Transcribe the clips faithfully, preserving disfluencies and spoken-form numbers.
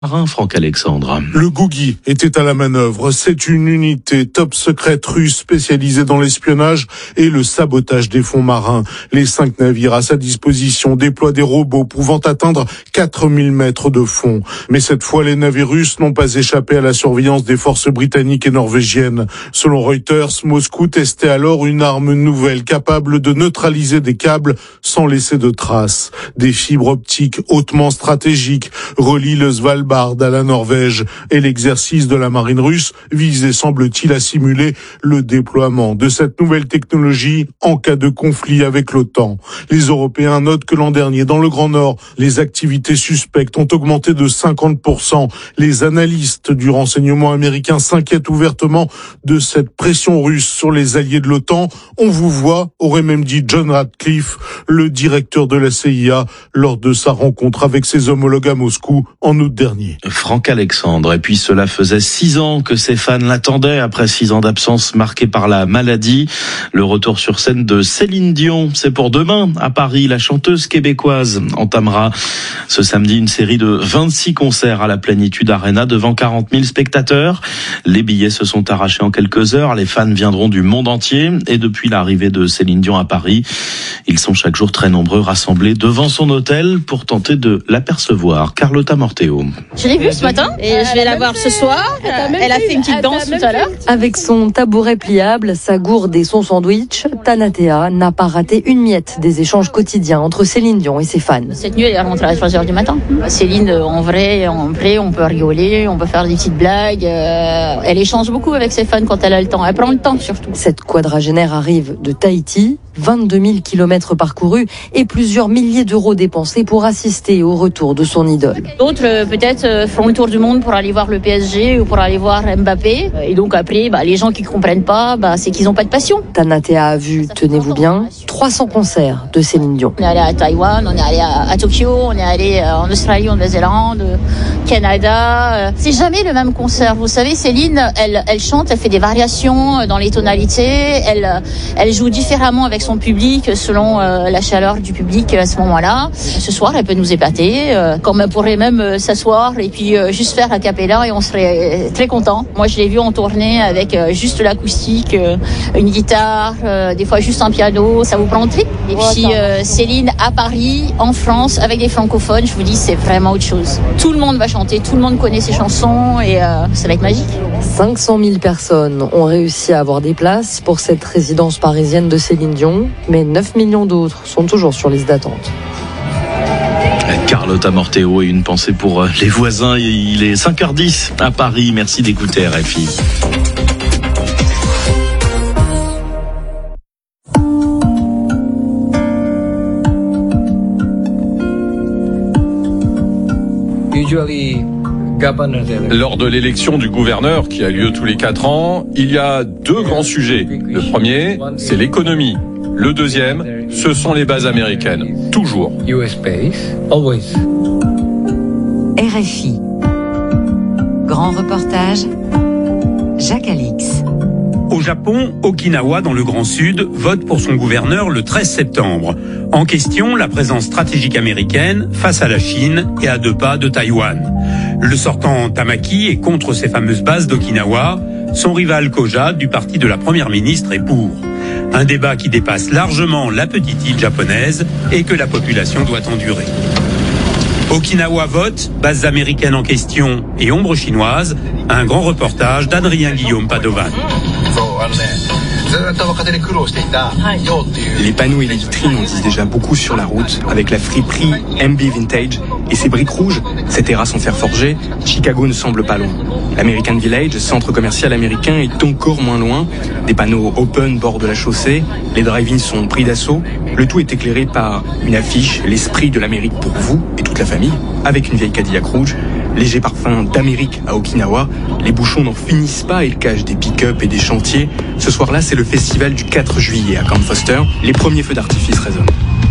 Franck Alexandre. Le Gougi était à la manœuvre. C'est une unité top secrète russe spécialisée dans l'espionnage et le sabotage des fonds marins. Les cinq navires à sa disposition déploient des robots pouvant atteindre quatre mille mètres de fond. Mais cette fois, les navires russes n'ont pas échappé à la surveillance des forces britanniques et norvégiennes. Selon Reuters, Moscou testait alors une arme nouvelle capable de neutraliser des câbles sans laisser de traces. Des fibres optiques hautement stratégiques relient le Svalbard à la Norvège, et l'exercice de la marine russe visait, semble-t-il, à simuler le déploiement de cette nouvelle technologie en cas de conflit avec l'OTAN. Les Européens notent que l'an dernier, dans le Grand Nord, les activités suspectes ont augmenté de cinquante pour cent. Les analystes du renseignement américain s'inquiètent ouvertement de cette pression russe sur les alliés de l'OTAN. On vous voit, aurait même dit John Ratcliffe, le directeur de la C I A, lors de sa rencontre avec ses homologues à Moscou en août dernier. Franck Alexandre. Et puis cela faisait six ans que ses fans l'attendaient après six ans d'absence marquée par la maladie. Le retour sur scène de Céline Dion, c'est pour demain à Paris. La chanteuse québécoise entamera ce samedi une série de vingt-six concerts à la Plénitude Arena devant quarante mille spectateurs. Les billets se sont arrachés en quelques heures. Les fans viendront du monde entier et depuis l'arrivée de Céline Dion à Paris, ils sont chaque jour très nombreux rassemblés devant son hôtel pour tenter de l'apercevoir. Carlotta Morteo. Je l'ai vue ce matin et je vais la voir ce soir. Elle a fait une petite danse tout à l'heure. Avec son tabouret pliable, sa gourde et son sandwich, Tanatea n'a pas raté une miette des échanges quotidiens entre Céline Dion et ses fans. Cette nuit, elle est rentrée à trois heures du matin. Céline, en vrai, en vrai, on peut rigoler, on peut faire des petites blagues. Elle échange beaucoup avec ses fans quand elle a le temps. Elle prend le temps surtout. Cette quadragénaire arrive de Tahiti, vingt-deux mille kilomètres parcourus et plusieurs milliers d'euros dépensés pour assister au retour de son idole. D'autres, peut-être, feront le tour du monde pour aller voir le P S G ou pour aller voir Mbappé. Et donc après, bah, les gens qui comprennent pas, bah, c'est qu'ils n'ont pas de passion. Tanatea a vu, tenez-vous bien, trois cents concerts de Céline Dion. On est allé à Taïwan, on est allé à, à Tokyo, on est allé en Australie, en Nouvelle-Zélande, Canada. C'est jamais le même concert. Vous savez, Céline, elle, elle chante, elle fait des variations dans les tonalités. Elle, elle joue différemment avec son public selon euh, la chaleur du public à ce moment-là. Ce soir, elle peut nous épater, euh, comme elle pourrait même euh, s'asseoir et puis euh, juste faire a cappella et on serait très contents. Moi, je l'ai vue en tournée avec euh, juste l'acoustique, euh, une guitare, euh, des fois juste un piano. Ça vous prend en trip. Et puis euh, Céline à Paris, en France, avec des francophones, je vous dis, c'est vraiment autre chose. Tout le monde va chanter, tout le monde connaît ses chansons et euh, ça va être magique. cinq cent mille personnes ont réussi à avoir des places pour cette résidence parisienne de Céline Dion, mais neuf millions d'autres sont toujours sur liste d'attente. Carlotta Morteo et une pensée pour les voisins. Il est cinq heures dix à Paris. Merci d'écouter R F I. Lors de l'élection du gouverneur qui a lieu tous les quatre ans, il y a deux grands sujets. Le premier, c'est l'économie. Le deuxième, ce sont les bases américaines. Toujours. U S base, always. R F I. Grand reportage, Jacques Alix. Au Japon, Okinawa, dans le Grand Sud, vote pour son gouverneur le treize septembre. En question, la présence stratégique américaine face à la Chine et à deux pas de Taïwan. Le sortant Tamaki est contre ces fameuses bases d'Okinawa. Son rival Koja, du parti de la première ministre, est pour. Un débat qui dépasse largement la petite île japonaise et que la population doit endurer. Okinawa vote, bases américaines en question et ombre chinoise. Un grand reportage d'Adrien Guillaume Padovan. Les panneaux et les vitrines en disent déjà beaucoup sur la route, avec la friperie M B Vintage et ses briques rouges, ces terrasses en fer forgé. Chicago ne semble pas loin. L'American Village, centre commercial américain, est encore moins loin. Des panneaux open bord de la chaussée, les drive-ins sont pris d'assaut. Le tout est éclairé par une affiche, l'esprit de l'Amérique pour vous et toute la famille, avec une vieille Cadillac rouge. Léger parfum d'Amérique à Okinawa, les bouchons n'en finissent pas et le cachent des pick-up et des chantiers. Ce soir-là, c'est le festival du quatre juillet à Camp Foster. Les premiers feux d'artifice résonnent.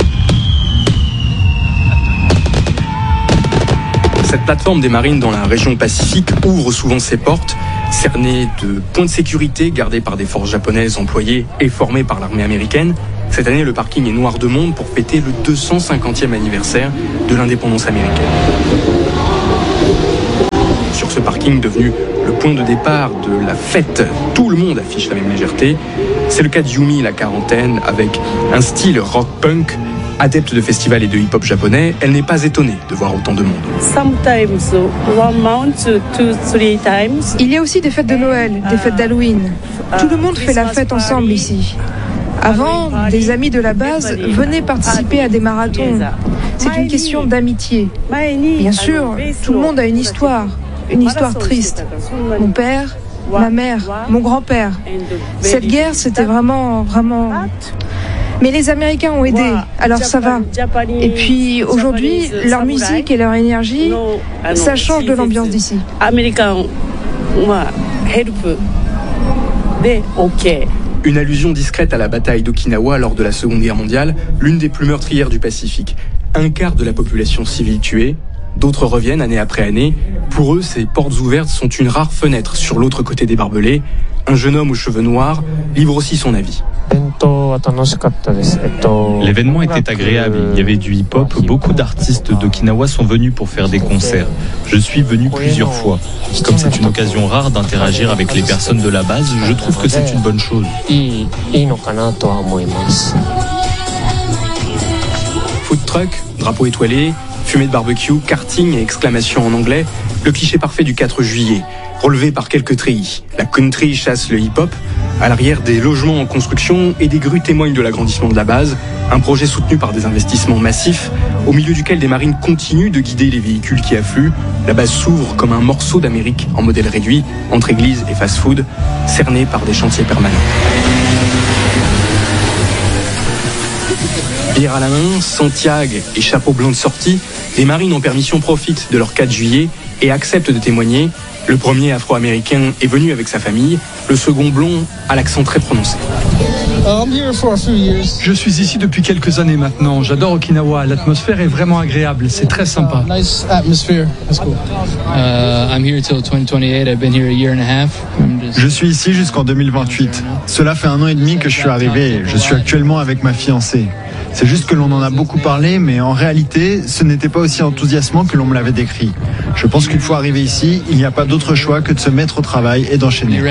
Cette plateforme des marines dans la région Pacifique ouvre souvent ses portes, cernée de points de sécurité gardés par des forces japonaises employées et formées par l'armée américaine. Cette année, le parking est noir de monde pour fêter le deux cent cinquantième anniversaire de l'indépendance américaine. parking devenu le point de départ de la fête. Tout le monde affiche la même légèreté. C'est le cas de Yumi, la quarantaine, avec un style rock-punk. Adepte de festivals et de hip-hop japonais, elle n'est pas étonnée de voir autant de monde. Il y a aussi des fêtes de Noël, des fêtes d'Halloween. Tout le monde fait la fête ensemble ici. Avant, des amis de la base venaient participer à des marathons. C'est une question d'amitié. Bien sûr, tout le monde a une histoire, une histoire triste. Mon père, ma mère, mon grand-père. Cette guerre, c'était vraiment, vraiment... Mais les Américains ont aidé, alors ça va. Et puis aujourd'hui, leur musique et leur énergie, ça change de l'ambiance d'ici. Une allusion discrète à la bataille d'Okinawa lors de la Seconde Guerre mondiale, l'une des plus meurtrières du Pacifique. Un quart de la population civile tuée, d'autres reviennent année après année. Pour eux, ces portes ouvertes sont une rare fenêtre sur l'autre côté des barbelés. Un jeune homme aux cheveux noirs livre aussi son avis. L'événement était agréable, il y avait du hip-hop, beaucoup d'artistes d'Okinawa sont venus pour faire des concerts. Je suis venu plusieurs fois. Comme c'est une occasion rare d'interagir avec les personnes de la base, je trouve que c'est une bonne chose. Food truck, drapeau étoilé, fumée de barbecue, karting et exclamations en anglais, le cliché parfait du quatre juillet. Relevé par quelques treillis. La country chasse le hip-hop. À l'arrière, des logements en construction et des grues témoignent de l'agrandissement de la base. Un projet soutenu par des investissements massifs, au milieu duquel des marines continuent de guider les véhicules qui affluent. La base s'ouvre comme un morceau d'Amérique en modèle réduit, entre église et fast-food, cerné par des chantiers permanents. Bière à la main, Santiago et chapeau blanc de sortie, les marines en permission profitent de leur quatre juillet et acceptent de témoigner. Le premier afro-américain est venu avec sa famille, le second blond a l'accent très prononcé. Je suis ici depuis quelques années maintenant. J'adore Okinawa. L'atmosphère est vraiment agréable. C'est très sympa. Je suis ici jusqu'en deux mille vingt-huit. Cela fait un an et demi que je suis arrivé. Je suis actuellement avec ma fiancée. C'est juste que l'on en a beaucoup parlé, mais en réalité, ce n'était pas aussi enthousiasmant que l'on me l'avait décrit. Je pense qu'une fois arrivé ici, il n'y a pas d'autre choix que de se mettre au travail et d'enchaîner.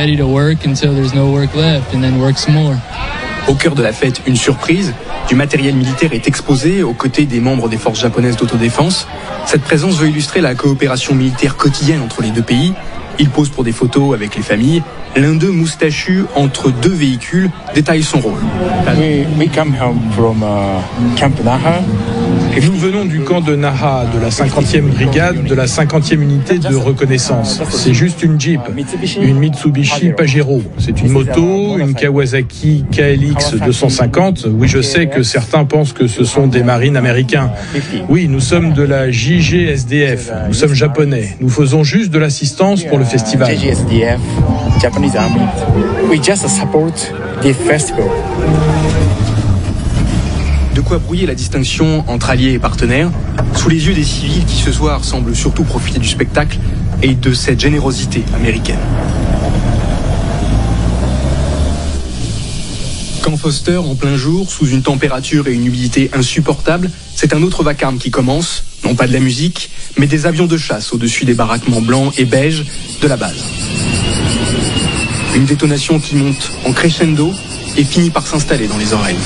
Au cœur de la fête, une surprise. Du matériel militaire est exposé aux côtés des membres des forces japonaises d'autodéfense. Cette présence veut illustrer la coopération militaire quotidienne entre les deux pays. Il pose pour des photos avec les familles. L'un d'eux, moustachu, entre deux véhicules, détaille son rôle. Nous venons du camp de Naha, de la cinquantième brigade, de la cinquantième unité de reconnaissance. C'est juste une Jeep, une Mitsubishi Pajero. C'est une moto, une Kawasaki K L X deux cent cinquante. Oui, je sais que certains pensent que ce sont des marines américains. Oui, nous sommes de la J G S D F. Nous sommes japonais. Nous faisons juste de l'assistance pour le festival. Japanese Army. We just support this festival. De quoi brouiller la distinction entre alliés et partenaires, sous les yeux des civils qui ce soir semblent surtout profiter du spectacle et de cette générosité américaine. Camp Foster, en plein jour, sous une température et une humidité insupportables, c'est un autre vacarme qui commence, non pas de la musique, mais des avions de chasse au-dessus des baraquements blancs et beiges de la base. Une détonation qui monte en crescendo et finit par s'installer dans les oreilles.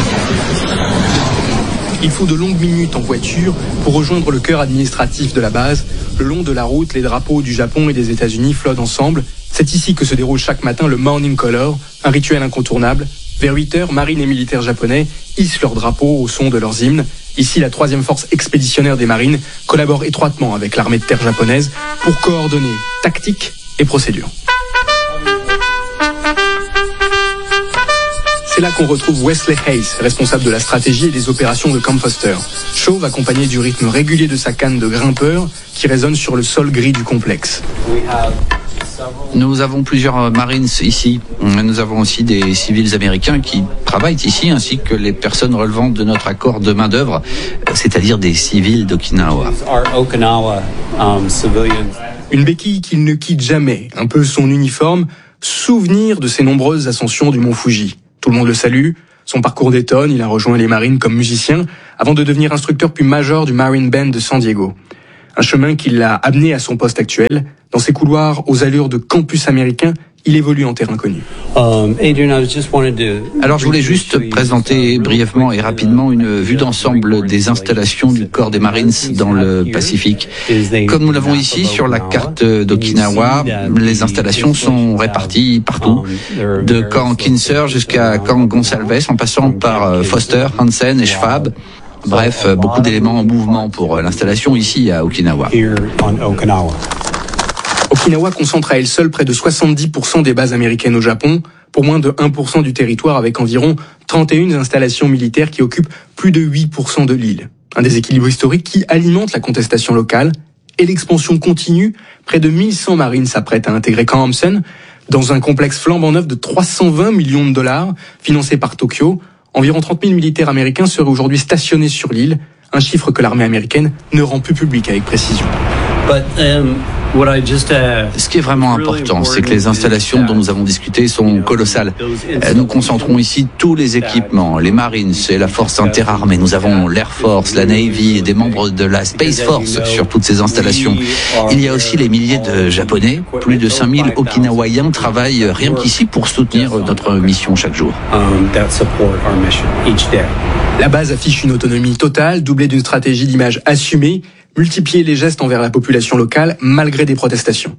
Il faut de longues minutes en voiture pour rejoindre le cœur administratif de la base. Le long de la route, les drapeaux du Japon et des États-Unis flottent ensemble. C'est ici que se déroule chaque matin le Morning Color, un rituel incontournable. Vers huit heures, marines et militaires japonais hissent leurs drapeaux au son de leurs hymnes. Ici, la troisième force expéditionnaire des marines collabore étroitement avec l'armée de terre japonaise pour coordonner tactique et procédure. C'est là qu'on retrouve Wesley Hayes, responsable de la stratégie et des opérations de Camp Foster. Chauve accompagné du rythme régulier de sa canne de grimpeur qui résonne sur le sol gris du complexe. Nous avons plusieurs Marines ici. Nous avons aussi des civils américains qui travaillent ici, ainsi que les personnes relevant de notre accord de main-d'œuvre, c'est-à-dire des civils d'Okinawa. Une béquille qu'il ne quitte jamais, un peu son uniforme, souvenir de ses nombreuses ascensions du mont Fuji. Tout le monde le salue. Son parcours détonne, il a rejoint les Marines comme musicien, avant de devenir instructeur puis major du Marine Band de San Diego. Un chemin qui l'a amené à son poste actuel. Dans ces couloirs, aux allures de campus américain, il évolue en terrain connu. Alors je voulais juste présenter brièvement et rapidement une vue d'ensemble des installations du corps des Marines dans le Pacifique. Comme nous l'avons ici sur la carte d'Okinawa, les installations sont réparties partout, de Camp Kinser jusqu'à Camp Gonsalves, en passant par Foster, Hansen et Schwab. Bref, beaucoup d'éléments en mouvement pour l'installation ici à Okinawa. Okinawa concentre à elle seule près de soixante-dix pour cent des bases américaines au Japon, pour moins de un pour cent du territoire, avec environ trente et une installations militaires qui occupent plus de huit pour cent de l'île. Un déséquilibre historique qui alimente la contestation locale et l'expansion continue. Près de mille cent marines s'apprêtent à intégrer Camp Hampson dans un complexe flambant neuf de trois cent vingt millions de dollars, financé par Tokyo. Environ trente mille militaires américains seraient aujourd'hui stationnés sur l'île, un chiffre que l'armée américaine ne rend plus public avec précision. But, um... Ce qui est vraiment important, c'est que les installations dont nous avons discuté sont colossales. Nous concentrons ici tous les équipements, les Marines et la force interarmée. Nous avons l'Air Force, la Navy et des membres de la Space Force sur toutes ces installations. Il y a aussi les milliers de Japonais. Plus de cinq mille Okinawaïens travaillent rien qu'ici pour soutenir notre mission chaque jour. La base affiche une autonomie totale, doublée d'une stratégie d'image assumée, multiplier les gestes envers la population locale malgré des protestations.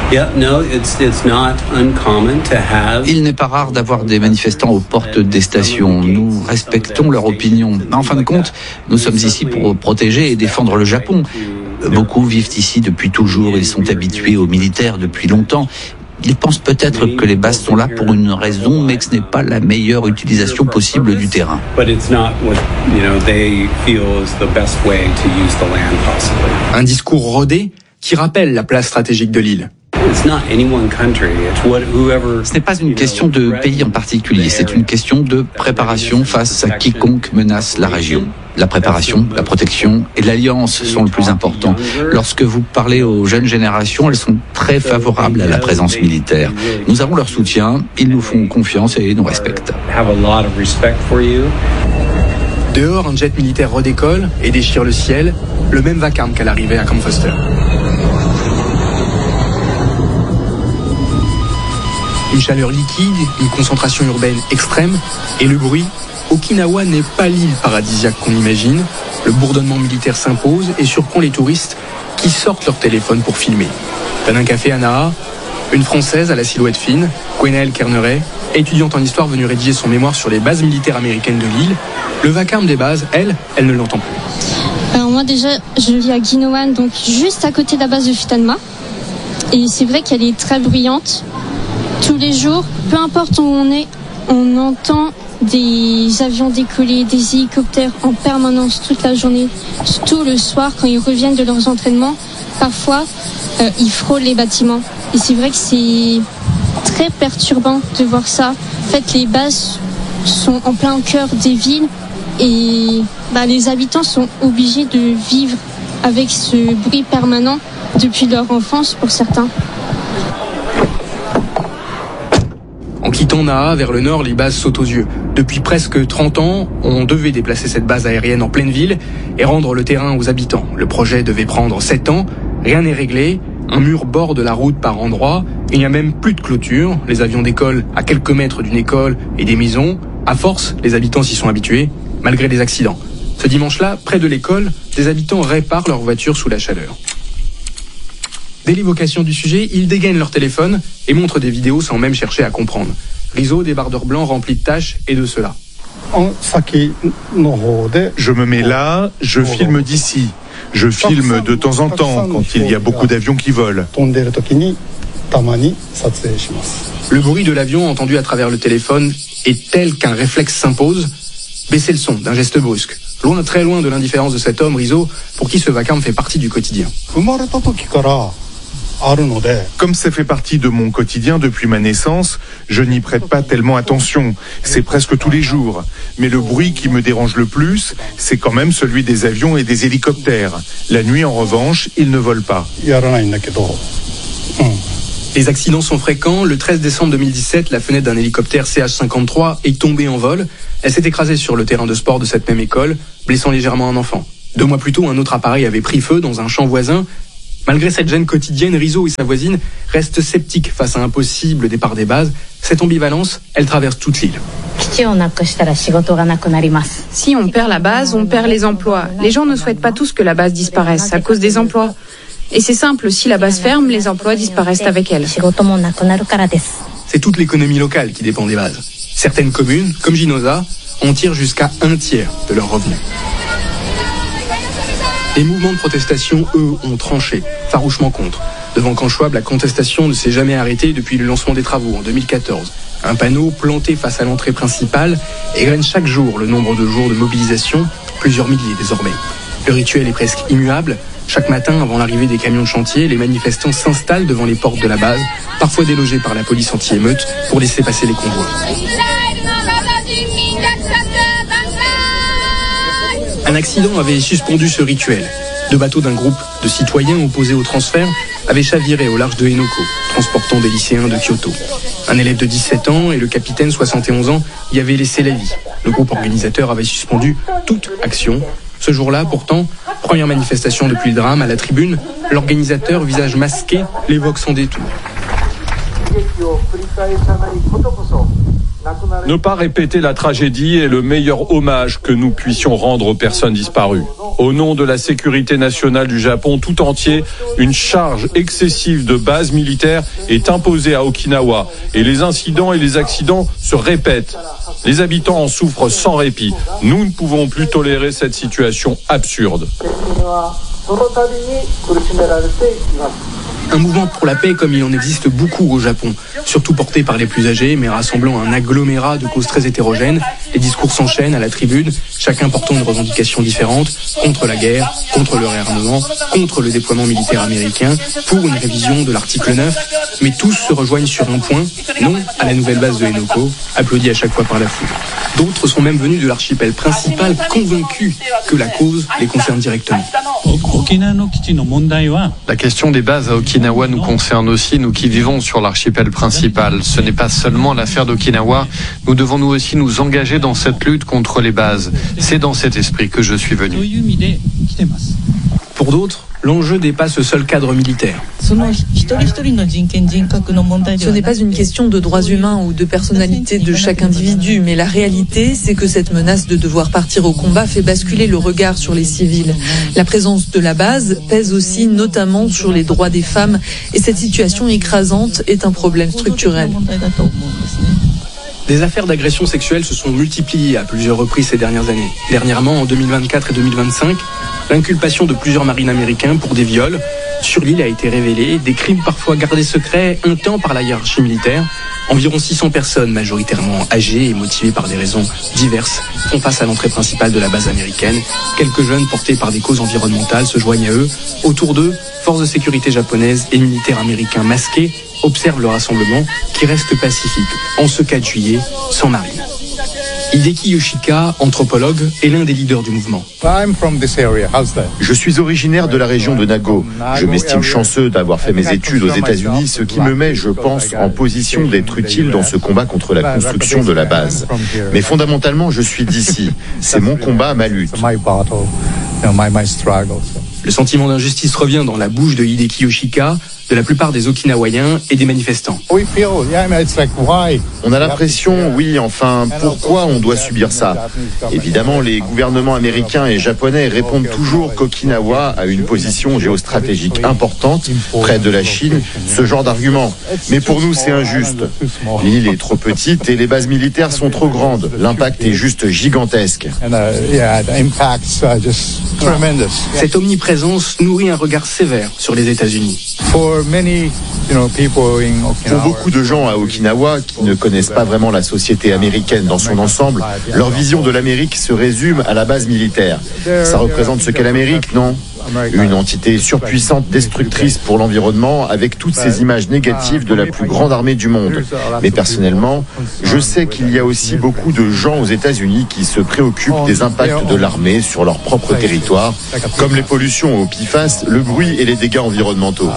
Il n'est pas rare d'avoir des manifestants aux portes des stations. Nous respectons leur opinion. En fin de compte, nous sommes ici pour protéger et défendre le Japon. Beaucoup vivent ici depuis toujours, ils sont habitués aux militaires depuis longtemps. Ils pensent peut-être que les bases sont là pour une raison, mais que ce n'est pas la meilleure utilisation possible du terrain. Un discours rodé qui rappelle la place stratégique de l'île. Ce n'est pas une question de pays en particulier, c'est une question de préparation face à quiconque menace la région. La préparation, la protection et l'alliance sont le plus important. Lorsque vous parlez aux jeunes générations, elles sont très favorables à la présence militaire. Nous avons leur soutien, ils nous font confiance et nous respectent. Dehors, un jet militaire redécolle et déchire le ciel, le même vacarme qu'à l'arrivée à Camp Foster. Une chaleur liquide, une concentration urbaine extrême et le bruit. Okinawa n'est pas l'île paradisiaque qu'on imagine. Le bourdonnement militaire s'impose et surprend les touristes qui sortent leur téléphone pour filmer. Dans un café à Naha, une Française à la silhouette fine, Gwenaëlle Kerneret, étudiante en histoire venue rédiger son mémoire sur les bases militaires américaines de l'île. Le vacarme des bases, elle, elle ne l'entend plus. Alors moi déjà, je vis à Ginowan, donc juste à côté de la base de Futenma. Et c'est vrai qu'elle est très bruyante. Tous les jours, peu importe où on est, on entend des avions décoller, des hélicoptères en permanence toute la journée, surtout le soir quand ils reviennent de leurs entraînements. Parfois, euh, ils frôlent les bâtiments. Et c'est vrai que c'est très perturbant de voir ça. En fait, les bases sont en plein cœur des villes et bah, les habitants sont obligés de vivre avec ce bruit permanent depuis leur enfance pour certains. En quittant Naha vers le nord, les bases sautent aux yeux. Depuis presque trente ans, on devait déplacer cette base aérienne en pleine ville et rendre le terrain aux habitants. Le projet devait prendre sept ans, rien n'est réglé, un mur borde la route par endroits, il n'y a même plus de clôture, les avions décollent à quelques mètres d'une école et des maisons. À force, les habitants s'y sont habitués, malgré des accidents. Ce dimanche-là, près de l'école, des habitants réparent leur voiture sous la chaleur. Dès l'évocation du sujet, ils dégainent leur téléphone et montrent des vidéos sans même chercher à comprendre. Rizzo, débardeur blanc rempli de tâches et de cela. Je me mets là, je filme d'ici. Je filme de temps en temps quand il y a beaucoup d'avions qui volent. Le bruit de l'avion entendu à travers le téléphone est tel qu'un réflexe s'impose. Baisser le son d'un geste brusque. Loin, très loin de l'indifférence de cet homme, Rizzo, pour qui ce vacarme fait partie du quotidien. Comme ça fait partie de mon quotidien depuis ma naissance, je n'y prête pas tellement attention. C'est presque tous les jours. Mais le bruit qui me dérange le plus, c'est quand même celui des avions et des hélicoptères. La nuit, en revanche, ils ne volent pas. Les accidents sont fréquents. Le treize décembre deux mille dix-sept, la fenêtre d'un hélicoptère C H cinquante-trois est tombée en vol. Elle s'est écrasée sur le terrain de sport de cette même école, blessant légèrement un enfant. Deux mois plus tôt, un autre appareil avait pris feu dans un champ voisin. Malgré cette gêne quotidienne, Rizzo et sa voisine restent sceptiques face à un possible départ des bases. Cette ambivalence, elle traverse toute l'île. Si on perd la base, on perd les emplois. Les gens ne souhaitent pas tous que la base disparaisse à cause des emplois. Et c'est simple, si la base ferme, les emplois disparaissent avec elle. C'est toute l'économie locale qui dépend des bases. Certaines communes, comme Ginosa, en tirent jusqu'à un tiers de leurs revenus. Les mouvements de protestation, eux, ont tranché, farouchement contre. Devant Camp Schwab, la contestation ne s'est jamais arrêtée depuis le lancement des travaux en deux mille quatorze. Un panneau planté face à l'entrée principale égrène chaque jour le nombre de jours de mobilisation, plusieurs milliers désormais. Le rituel est presque immuable. Chaque matin, avant l'arrivée des camions de chantier, les manifestants s'installent devant les portes de la base, parfois délogés par la police anti-émeute pour laisser passer les convois. Un accident avait suspendu ce rituel. Deux bateaux d'un groupe de citoyens opposés au transfert avaient chaviré au large de Henoko, transportant des lycéens de Kyoto. Un élève de dix-sept ans et le capitaine, soixante et onze ans, y avaient laissé la vie. Le groupe organisateur avait suspendu toute action. Ce jour-là, pourtant, première manifestation depuis le drame à la tribune, l'organisateur, visage masqué, l'évoque sans détour. Ne pas répéter la tragédie est le meilleur hommage que nous puissions rendre aux personnes disparues. Au nom de la sécurité nationale du Japon tout entier, une charge excessive de bases militaires est imposée à Okinawa et les incidents et les accidents se répètent. Les habitants en souffrent sans répit. Nous ne pouvons plus tolérer cette situation absurde. Un mouvement pour la paix comme il en existe beaucoup au Japon, surtout porté par les plus âgés, mais rassemblant un agglomérat de causes très hétérogènes. Les discours s'enchaînent à la tribune, chacun portant une revendication différente, contre la guerre, contre le réarmement, contre le déploiement militaire américain, pour une révision de l'article neuf. Mais tous se rejoignent sur un point, non à la nouvelle base de Henoko, applaudie à chaque fois par la foule. D'autres sont même venus de l'archipel principal, convaincus que la cause les concerne directement. La question des bases à Okinawa nous concerne aussi, nous qui vivons sur l'archipel principal. Ce n'est pas seulement l'affaire d'Okinawa, nous devons nous aussi nous engager dans cette lutte contre les bases. C'est dans cet esprit que je suis venu. Pour d'autres, l'enjeu dépasse le seul cadre militaire. Ce n'est pas une question de droits humains ou de personnalité de chaque individu, mais la réalité, c'est que cette menace de devoir partir au combat fait basculer le regard sur les civils. La présence de la base pèse aussi notamment sur les droits des femmes, et cette situation écrasante est un problème structurel. Des affaires d'agression sexuelle se sont multipliées à plusieurs reprises ces dernières années. Dernièrement, en deux mille vingt-quatre et deux mille vingt-cinq, l'inculpation de plusieurs marines américains pour des viols sur l'île a été révélée, des crimes parfois gardés secrets un temps par la hiérarchie militaire. Environ six cents personnes, majoritairement âgées et motivées par des raisons diverses, font face à l'entrée principale de la base américaine. Quelques jeunes portés par des causes environnementales se joignent à eux. Autour d'eux, forces de sécurité japonaises et militaires américains masqués observent le rassemblement qui reste pacifique en ce quatre juillet sans marine. Hideki Yoshika, anthropologue, est l'un des leaders du mouvement. Je suis originaire de la région de Nago. Je m'estime chanceux d'avoir fait mes études aux États-Unis, ce qui me met, je pense, en position d'être utile dans ce combat contre la construction de la base. Mais fondamentalement, je suis d'ici. C'est mon combat, ma lutte. Le sentiment d'injustice revient dans la bouche de Hideki Yoshika, de la plupart des Okinawaïens et des manifestants. On a l'impression, oui, enfin, pourquoi on doit subir ça? Évidemment, les gouvernements américains et japonais répondent toujours qu'Okinawa a une position géostratégique importante, près de la Chine, ce genre d'argument. Mais pour nous, c'est injuste. L'île est trop petite et les bases militaires sont trop grandes. L'impact est juste gigantesque. Cette omniprésence nourrit un regard sévère sur les États-Unis. Pour beaucoup de gens à Okinawa qui ne connaissent pas vraiment la société américaine dans son ensemble, leur vision de l'Amérique se résume à la base militaire. Ça représente ce qu'est l'Amérique, non ? Une entité surpuissante, destructrice pour l'environnement, avec toutes ces images négatives de la plus grande armée du monde. Mais personnellement, je sais qu'il y a aussi beaucoup de gens aux États-Unis qui se préoccupent des impacts de l'armée sur leur propre territoire, comme les pollutions au P F A S, le bruit et les dégâts environnementaux.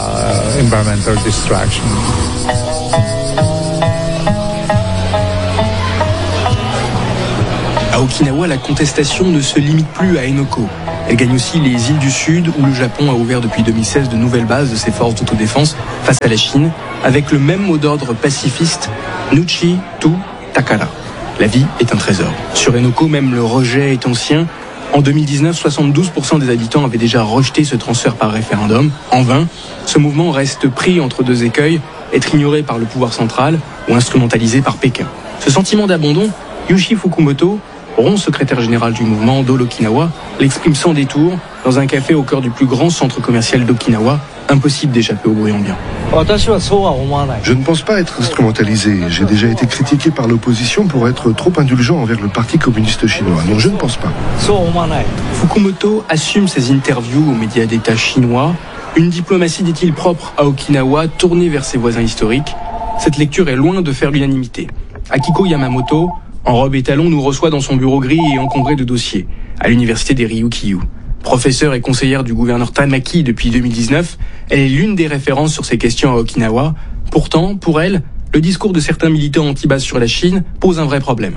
À Okinawa, la contestation ne se limite plus à Henoko. Elle gagne aussi les îles du Sud, où le Japon a ouvert depuis deux mille seize de nouvelles bases de ses forces d'autodéfense face à la Chine, avec le même mot d'ordre pacifiste, Nuchi to Takara. La vie est un trésor. Sur Enoko, même le rejet est ancien. En deux mille dix-neuf, soixante-douze pour cent des habitants avaient déjà rejeté ce transfert par référendum. En vain, ce mouvement reste pris entre deux écueils, être ignoré par le pouvoir central ou instrumentalisé par Pékin. Ce sentiment d'abandon, Yushi Fukumoto, rond secrétaire général du mouvement d'Okinawa, l'exprime sans détour dans un café au cœur du plus grand centre commercial d'Okinawa. Impossible d'échapper au bruit ambiant. Je ne pense pas être instrumentalisé. J'ai déjà été critiqué par l'opposition pour être trop indulgent envers le Parti communiste chinois. Donc je ne pense pas. Fukumoto assume ses interviews aux médias d'État chinois. Une diplomatie, dit-il, propre à Okinawa, tournée vers ses voisins historiques. Cette lecture est loin de faire l'unanimité. Akiko Yamamoto, en robe et talons, nous reçoit dans son bureau gris et encombré de dossiers, à l'université des Ryukyu. Professeure et conseillère du gouverneur Tamaki depuis deux mille dix-neuf, elle est l'une des références sur ces questions à Okinawa. Pourtant, pour elle, le discours de certains militants anti-base sur la Chine pose un vrai problème.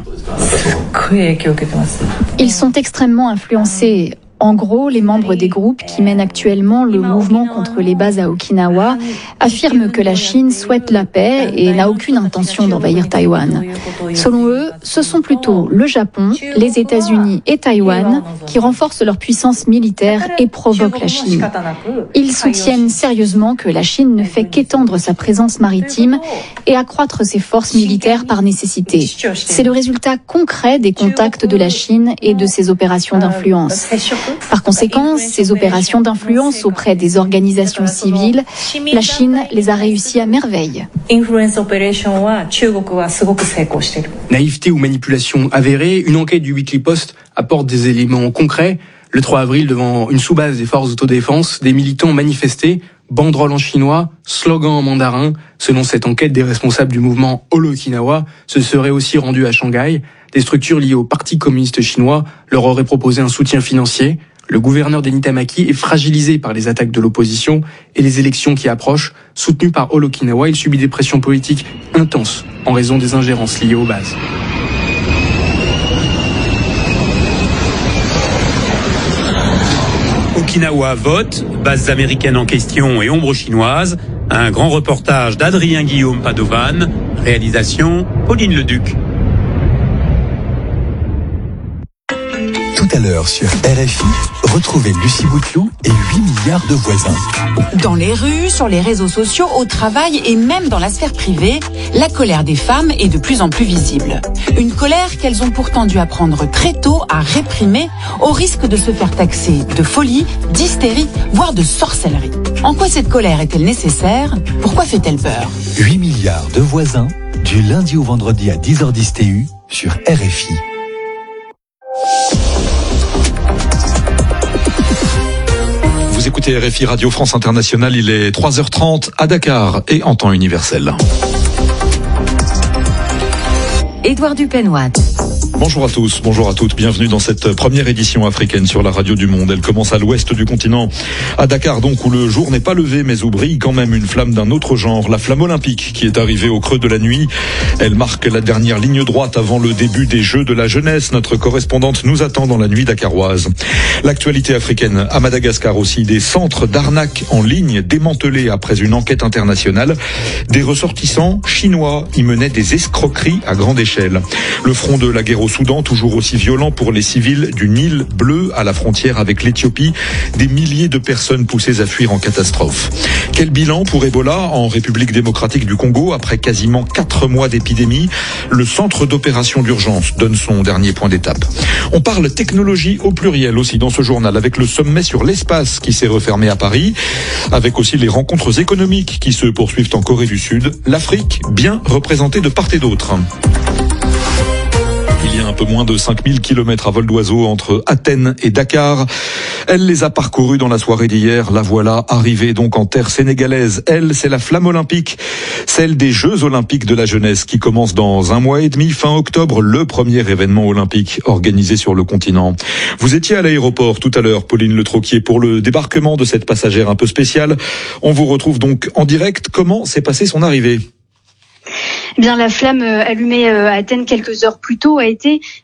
Ils sont extrêmement influencés. En gros, les membres des groupes qui mènent actuellement le mouvement contre les bases à Okinawa affirment que la Chine souhaite la paix et n'a aucune intention d'envahir Taïwan. Selon eux, ce sont plutôt le Japon, les États-Unis et Taïwan qui renforcent leur puissance militaire et provoquent la Chine. Ils soutiennent sérieusement que la Chine ne fait qu'étendre sa présence maritime et accroître ses forces militaires par nécessité. C'est le résultat concret des contacts de la Chine et de ses opérations d'influence. Par conséquent, ces opérations d'influence auprès des organisations civiles, la Chine les a réussies à merveille. Naïveté ou manipulation avérée, une enquête du Weekly Post apporte des éléments concrets. Le trois avril, devant une sous-base des forces d'autodéfense, des militants manifestaient, banderoles en chinois, slogans en mandarin. Selon cette enquête, des responsables du mouvement All-Okinawa se seraient aussi rendus à Shanghai. Des structures liées au Parti communiste chinois leur auraient proposé un soutien financier. Le gouverneur d'Eni Tamaki est fragilisé par les attaques de l'opposition et les élections qui approchent. Soutenu par All-Okinawa, il subit des pressions politiques intenses en raison des ingérences liées aux bases. Okinawa vote, bases américaines en question et ombre chinoise. Un grand reportage d'Adrien Guillaume Padovan. Réalisation Pauline Leduc. Tout à l'heure sur R F I, retrouvez Lucie Bouteloup et huit milliards de voisins. Dans les rues, sur les réseaux sociaux, au travail et même dans la sphère privée, la colère des femmes est de plus en plus visible. Une colère qu'elles ont pourtant dû apprendre très tôt à réprimer au risque de se faire taxer de folie, d'hystérie, voire de sorcellerie. En quoi cette colère est-elle nécessaire ? Pourquoi fait-elle peur ? huit milliards de voisins, du lundi au vendredi à dix heures dix T U sur R F I. Vous écoutez R F I Radio France Internationale, il est trois heures trente à Dakar et en temps universel. Édouard Dupenoit. Bonjour à tous, bonjour à toutes, bienvenue dans cette première édition africaine sur la radio du monde. Elle commence à l'ouest du continent, à Dakar donc, où le jour n'est pas levé mais où brille quand même une flamme d'un autre genre, la flamme olympique qui est arrivée au creux de la nuit. Elle marque la dernière ligne droite avant le début des Jeux de la jeunesse. Notre correspondante nous attend dans la nuit dakaroise. L'actualité africaine à Madagascar aussi, des centres d'arnaque en ligne démantelés après une enquête internationale. Des ressortissants chinois y menaient des escroqueries à grande échelle. Le front de la guerre au Soudan, toujours aussi violent pour les civils du Nil bleu à la frontière avec l'Éthiopie. Des milliers de personnes poussées à fuir en catastrophe. Quel bilan pour Ebola en République démocratique du Congo après quasiment quatre mois d'épidémie? Le centre d'opération d'urgence donne son dernier point d'étape. On parle technologie au pluriel aussi dans ce journal avec le sommet sur l'espace qui s'est refermé à Paris, avec aussi les rencontres économiques qui se poursuivent en Corée du Sud. L'Afrique bien représentée de part et d'autre. Il y a un peu moins de cinq mille kilomètres à vol d'oiseau entre Athènes et Dakar. Elle les a parcourus dans la soirée d'hier. La voilà arrivée donc en terre sénégalaise. Elle, c'est la flamme olympique, celle des Jeux olympiques de la jeunesse qui commence dans un mois et demi, fin octobre, le premier événement olympique organisé sur le continent. Vous étiez à l'aéroport tout à l'heure, Pauline Le Troquier, pour le débarquement de cette passagère un peu spéciale. On vous retrouve donc en direct. Comment s'est passée son arrivée ? Eh bien, la flamme allumée à Athènes quelques heures plus tôt a été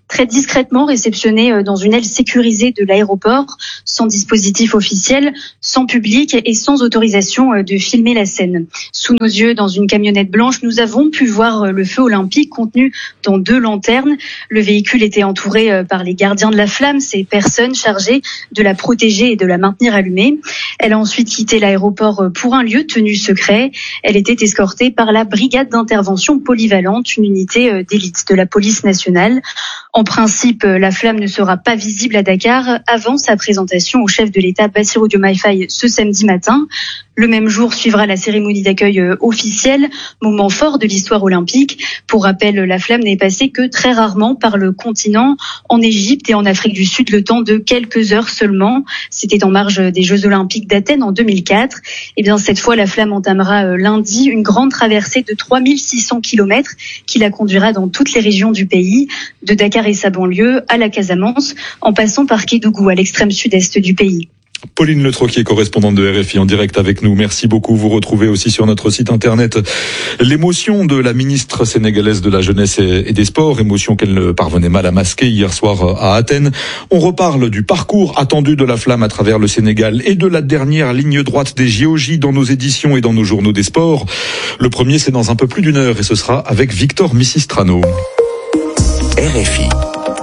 très discrètement réceptionné dans une aile sécurisée de l'aéroport, sans dispositif officiel, sans public et sans autorisation de filmer la scène. Sous nos yeux, dans une camionnette blanche, nous avons pu voir le feu olympique contenu dans deux lanternes. Le véhicule était entouré par les gardiens de la flamme, ces personnes chargées de la protéger et de la maintenir allumée. Elle a ensuite quitté l'aéroport pour un lieu tenu secret. Elle était escortée par la brigade d'intervention polyvalente, une unité d'élite de la police nationale. En principe, la flamme ne sera pas visible à Dakar avant sa présentation au chef de l'État Bassirou Diomaye Faye ce samedi matin. Le même jour suivra la cérémonie d'accueil officielle, moment fort de l'histoire olympique. Pour rappel, la flamme n'est passée que très rarement par le continent, en Égypte et en Afrique du Sud, le temps de quelques heures seulement. C'était en marge des Jeux olympiques d'Athènes en deux mille quatre. Et bien cette fois, la flamme entamera lundi une grande traversée de trois mille six cents kilomètres qui la conduira dans toutes les régions du pays, de Dakar et sa banlieue à la Casamance, en passant par Kédougou à l'extrême sud-est du pays. Pauline Le Troquier, correspondante de R F I en direct avec nous. Merci beaucoup. Vous retrouvez aussi sur notre site internet l'émotion de la ministre sénégalaise de la Jeunesse et des Sports, émotion qu'elle ne parvenait mal à masquer hier soir à Athènes. On reparle du parcours attendu de la flamme à travers le Sénégal et de la dernière ligne droite des J O J dans nos éditions et dans nos journaux des sports. Le premier, c'est dans un peu plus d'une heure et ce sera avec Victor Missistrano. R F I.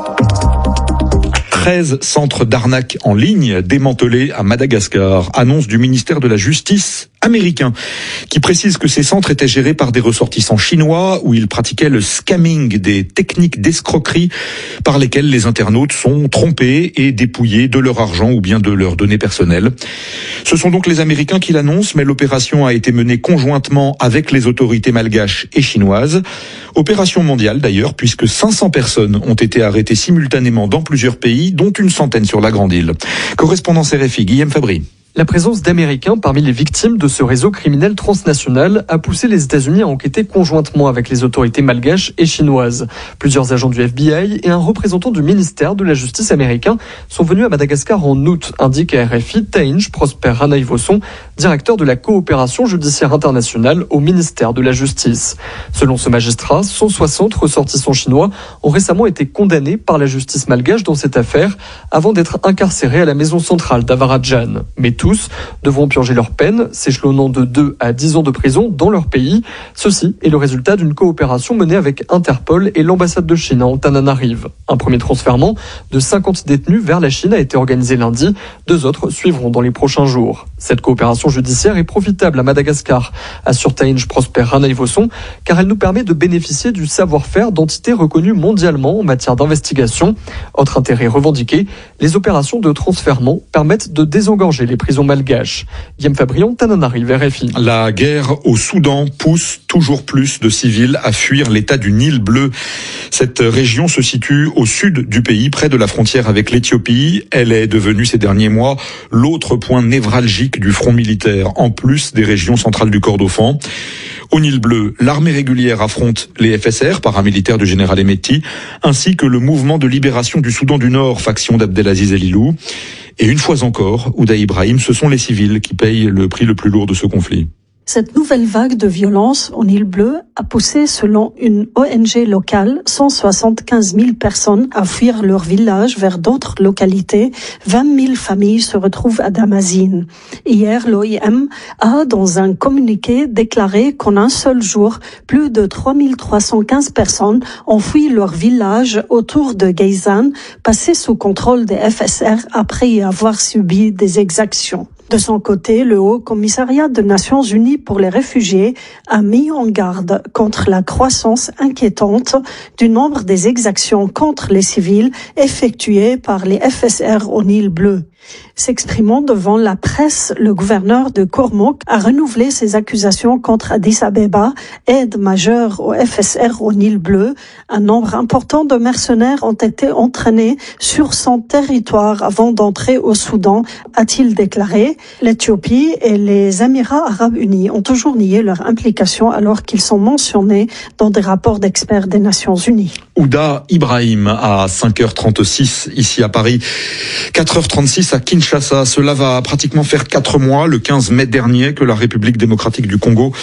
treize centres d'arnaque en ligne démantelés à Madagascar. Annonce du ministère de la Justice américain qui précise que ces centres étaient gérés par des ressortissants chinois où ils pratiquaient le scamming, des techniques d'escroquerie par lesquelles les internautes sont trompés et dépouillés de leur argent ou bien de leurs données personnelles. Ce sont donc les Américains qui l'annoncent, mais l'opération a été menée conjointement avec les autorités malgaches et chinoises. Opération mondiale d'ailleurs, puisque cinq cents personnes ont été arrêtées simultanément dans plusieurs pays, dont une centaine sur la Grande Île. Correspondance R F I, Guillaume Fabry. La présence d'Américains parmi les victimes de ce réseau criminel transnational a poussé les États-Unis à enquêter conjointement avec les autorités malgaches et chinoises. Plusieurs agents du F B I et un représentant du ministère de la Justice américain sont venus à Madagascar en août, indique à R F I Tainj Prosper Ranaivoson, directeur de la coopération judiciaire internationale au ministère de la Justice. Selon ce magistrat, cent soixante ressortissants chinois ont récemment été condamnés par la justice malgache dans cette affaire avant d'être incarcérés à la maison centrale d'Avaradjan. Mais tous devront purger leur peine, s'échelonnant de deux à dix ans de prison dans leur pays. Ceci est le résultat d'une coopération menée avec Interpol et l'ambassade de Chine à Antananarive. Un premier transfèrement de cinquante détenus vers la Chine a été organisé lundi. Deux autres suivront dans les prochains jours. Cette coopération judiciaire est profitable à Madagascar, assure Tainj Prosper Ranaivoson, car elle nous permet de bénéficier du savoir-faire d'entités reconnues mondialement en matière d'investigation. Autre intérêt revendiqué, les opérations de transfèrement permettent de désengorger les prisons malgaches. Guillaume Fabrion, Tananarive, R F I. La guerre au Soudan pousse toujours plus de civils à fuir l'état du Nil bleu. Cette région se situe au sud du pays, près de la frontière avec l'Éthiopie. Elle est devenue ces derniers mois l'autre point névralgique du front militaire, en plus des régions centrales du Kordofan. Au Nil bleu, l'armée régulière affronte les F S R, paramilitaires du général Hemeti, ainsi que le mouvement de libération du Soudan du Nord, faction d'Abdelaziz El-Ilou. Et une fois encore, Ouda Ibrahim, ce sont les civils qui payent le prix le plus lourd de ce conflit. Cette nouvelle vague de violence au Nil bleu a poussé, selon une O N G locale, cent soixante-quinze mille personnes à fuir leur village vers d'autres localités. vingt mille familles se retrouvent à Damazine. Hier, l'O I M a, dans un communiqué, déclaré qu'en un seul jour, plus de trois mille trois cent quinze personnes ont fui leur village autour de Geizan, passé sous contrôle des F S R après y avoir subi des exactions. De son côté, le Haut Commissariat des Nations Unies pour les réfugiés a mis en garde contre la croissance inquiétante du nombre des exactions contre les civils effectuées par les F S R au Nil bleu. S'exprimant devant la presse, le gouverneur de Kormuk a renouvelé ses accusations contre Addis Abeba, aide majeure au F S R au Nil bleu. Un nombre important de mercenaires ont été entraînés sur son territoire avant d'entrer au Soudan, a-t-il déclaré. L'Éthiopie et les Émirats arabes unis ont toujours nié leur implication alors qu'ils sont mentionnés dans des rapports d'experts des Nations unies. Ouda Ibrahim à cinq heures trente-six ici à Paris, quatre heures trente-six à Kinshasa. Cela va pratiquement faire quatre mois, le quinze mai dernier, que la République démocratique du Congo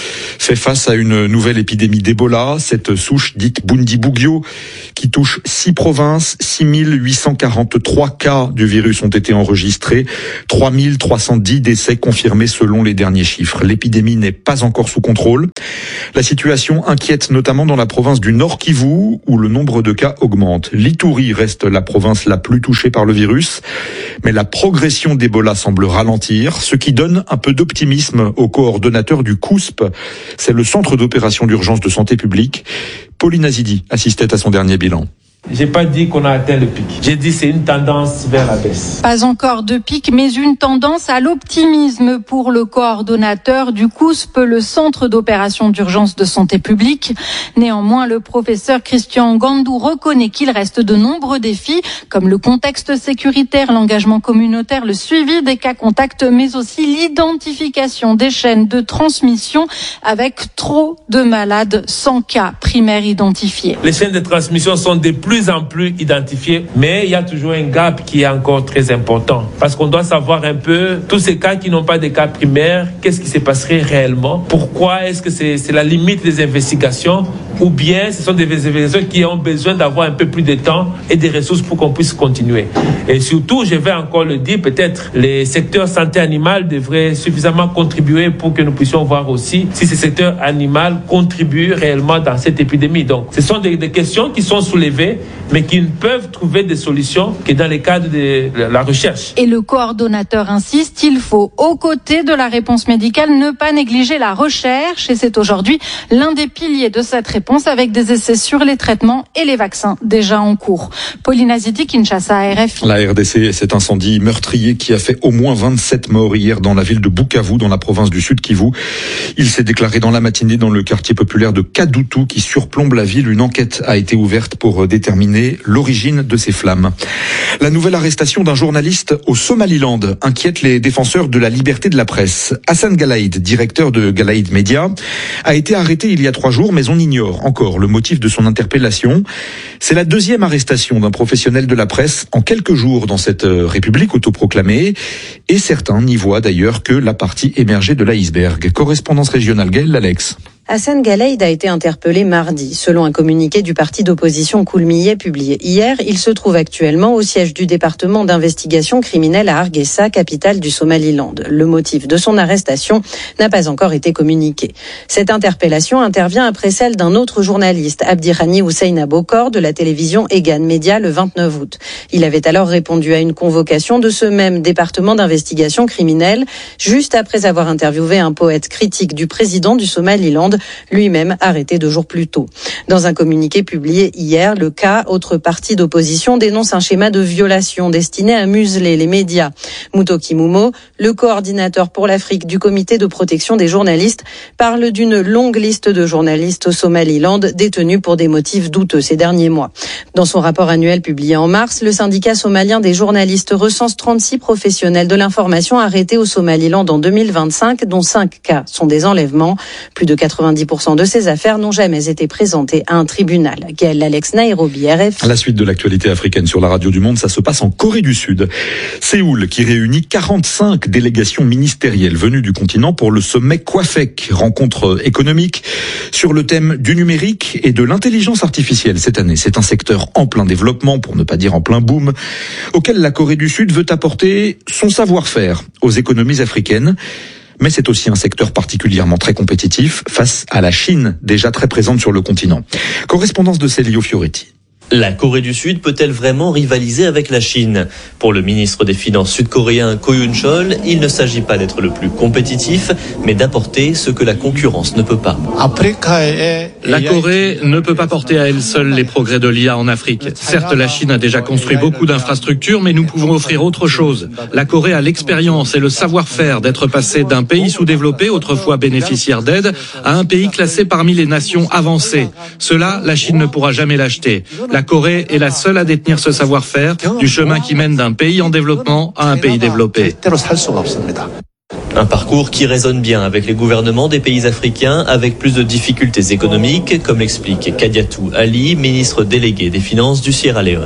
fait face à une nouvelle épidémie d'Ebola, cette souche dite Bundibugyo, qui touche six provinces. six mille huit cent quarante-trois cas du virus ont été enregistrés, trois mille trois cent dix décès confirmés selon les derniers chiffres. L'épidémie n'est pas encore sous contrôle. La situation inquiète notamment dans la province du Nord Kivu, où le nombre de cas augmente. L'Ituri reste la province la plus touchée par le virus, mais la progression d'Ebola semble ralentir, ce qui donne un peu d'optimisme au coordonnateur du C O U S P. C'est le centre d'opération d'urgence de santé publique. Pauline Azidi assistait à son dernier bilan. J'ai pas dit qu'on a atteint le pic. J'ai dit c'est une tendance vers la baisse. Pas encore de pic, mais une tendance à l'optimisme pour le coordonnateur du C O U S P, le Centre d'opération d'urgence de santé publique. Néanmoins, le professeur Christian Gandou reconnaît qu'il reste de nombreux défis, comme le contexte sécuritaire, l'engagement communautaire, le suivi des cas contacts, mais aussi l'identification des chaînes de transmission avec trop de malades sans cas primaires identifiés. Les chaînes de transmission sont des plus plus en plus identifiés, mais il y a toujours un gap qui est encore très important parce qu'on doit savoir un peu tous ces cas qui n'ont pas de cas primaires, qu'est-ce qui se passerait réellement, pourquoi est-ce que c'est, c'est la limite des investigations ou bien ce sont des investigations qui ont besoin d'avoir un peu plus de temps et des ressources pour qu'on puisse continuer. Et surtout, je vais encore le dire, peut-être les secteurs santé animale devraient suffisamment contribuer pour que nous puissions voir aussi si ces secteurs animal contribuent réellement dans cette épidémie. Donc, ce sont des, des questions qui sont soulevées mais qui ne peuvent trouver des solutions que dans le cadre de la recherche. Et le coordonnateur insiste, il faut, aux côtés de la réponse médicale, ne pas négliger la recherche. Et c'est aujourd'hui l'un des piliers de cette réponse avec des essais sur les traitements et les vaccins déjà en cours. Pauline Azidi, Kinshasa, R F I. La R D C, cet incendie meurtrier qui a fait au moins vingt-sept morts hier dans la ville de Bukavu, dans la province du Sud Kivu. Il s'est déclaré dans la matinée dans le quartier populaire de Kadutu qui surplombe la ville. Une enquête a été ouverte pour déterminer l'origine de ces flammes. La nouvelle arrestation d'un journaliste au Somaliland inquiète les défenseurs de la liberté de la presse. Hassan Galaïd, directeur de Galaïd Media, a été arrêté il y a trois jours, mais on ignore encore le motif de son interpellation. C'est la deuxième arrestation d'un professionnel de la presse en quelques jours dans cette république autoproclamée. Et certains n'y voient d'ailleurs que la partie émergée de l'iceberg. Correspondance régionale, Gaël Alex. Hassan Galaïd a été interpellé mardi. Selon un communiqué du parti d'opposition Koulmiye publié hier, il se trouve actuellement au siège du département d'investigation criminelle à Hargeisa, capitale du Somaliland. Le motif de son arrestation n'a pas encore été communiqué. Cette interpellation intervient après celle d'un autre journaliste, Abdirani Hussein Abokor, de la télévision Egan Media, le vingt-neuf août. Il avait alors répondu à une convocation de ce même département d'investigation criminelle, juste après avoir interviewé un poète critique du président du Somaliland, lui-même arrêté deux jours plus tôt. Dans un communiqué publié hier, le K, autre parti d'opposition, dénonce un schéma de violation destiné à museler les médias. Mutoki Mumo, le coordinateur pour l'Afrique du comité de protection des journalistes, parle d'une longue liste de journalistes au Somaliland détenus pour des motifs douteux ces derniers mois. Dans son rapport annuel publié en mars, le syndicat somalien des journalistes recense trente-six professionnels de l'information arrêtés au Somaliland en deux mille vingt-cinq, dont cinq cas sont des enlèvements. Plus de quatre-vingt-dix pour cent de ces affaires n'ont jamais été présentées à un tribunal. Gaël Alex, Nairobi, R F I. La suite de l'actualité africaine sur la radio du Monde, ça se passe en Corée du Sud. Séoul qui réunit quarante-cinq délégations ministérielles venues du continent pour le sommet Kwafec, rencontre économique sur le thème du numérique et de l'intelligence artificielle cette année. C'est un secteur en plein développement, pour ne pas dire en plein boom, auquel la Corée du Sud veut apporter son savoir-faire aux économies africaines. Mais c'est aussi un secteur particulièrement très compétitif face à la Chine, déjà très présente sur le continent. Correspondance de Celio Fioretti. La Corée du Sud peut-elle vraiment rivaliser avec la Chine ? Pour le ministre des Finances sud-coréen Ko Yoon-chol, il ne s'agit pas d'être le plus compétitif, mais d'apporter ce que la concurrence ne peut pas. La Corée ne peut pas porter à elle seule les progrès de l'I A en Afrique. Certes, la Chine a déjà construit beaucoup d'infrastructures, mais nous pouvons offrir autre chose. La Corée a l'expérience et le savoir-faire d'être passé d'un pays sous-développé, autrefois bénéficiaire d'aide, à un pays classé parmi les nations avancées. Cela, la Chine ne pourra jamais l'acheter. La Corée est la seule à détenir ce savoir-faire du chemin qui mène d'un pays en développement à un pays développé. Un parcours qui résonne bien avec les gouvernements des pays africains avec plus de difficultés économiques, comme l'explique Kadiatou Ali, ministre délégué des Finances du Sierra Leone.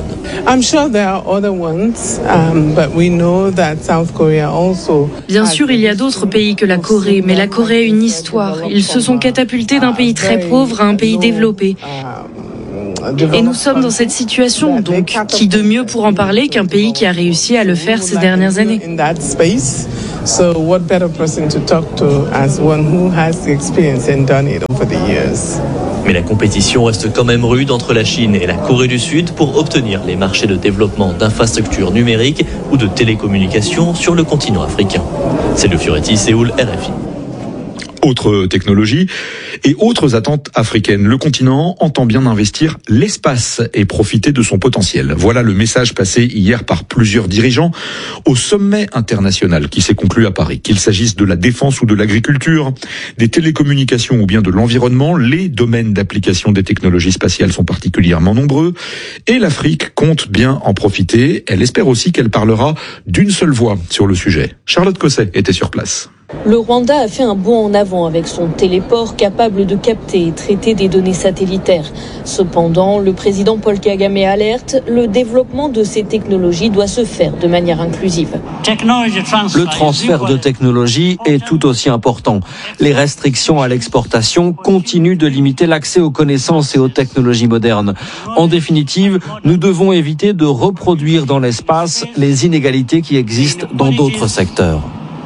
Bien sûr, il y a d'autres pays que la Corée, mais la Corée a une histoire. Ils se sont catapultés d'un pays très pauvre à un pays développé. Et nous sommes dans cette situation, donc qui de mieux pour en parler qu'un pays qui a réussi à le faire ces dernières années. So what better person to talk to as one who has the experience and done it over the years. Mais la compétition reste quand même rude entre la Chine et la Corée du Sud pour obtenir les marchés de développement d'infrastructures numériques ou de télécommunications sur le continent africain. C'est le Fioretti, Séoul, R F I. Autre technologie et autres attentes africaines. Le continent entend bien investir l'espace et profiter de son potentiel. Voilà le message passé hier par plusieurs dirigeants au sommet international qui s'est conclu à Paris. Qu'il s'agisse de la défense ou de l'agriculture, des télécommunications ou bien de l'environnement, les domaines d'application des technologies spatiales sont particulièrement nombreux et l'Afrique compte bien en profiter. Elle espère aussi qu'elle parlera d'une seule voix sur le sujet. Charlotte Cosset était sur place. Le Rwanda a fait un bond en avant avec son téléport capable de capter et traiter des données satellitaires. Cependant, le président Paul Kagame alerte, le développement de ces technologies doit se faire de manière inclusive. Le transfert de technologie est tout aussi important. Les restrictions à l'exportation continuent de limiter l'accès aux connaissances et aux technologies modernes. En définitive, nous devons éviter de reproduire dans l'espace les inégalités qui existent dans d'autres secteurs.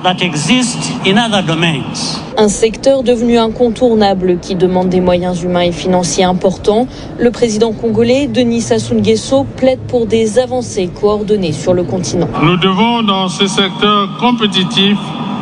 Un secteur devenu incontournable qui demande des moyens humains et financiers importants. Le président congolais, Denis Sassou Nguesso, plaide pour des avancées coordonnées sur le continent. Nous devons, dans ce secteur compétitif,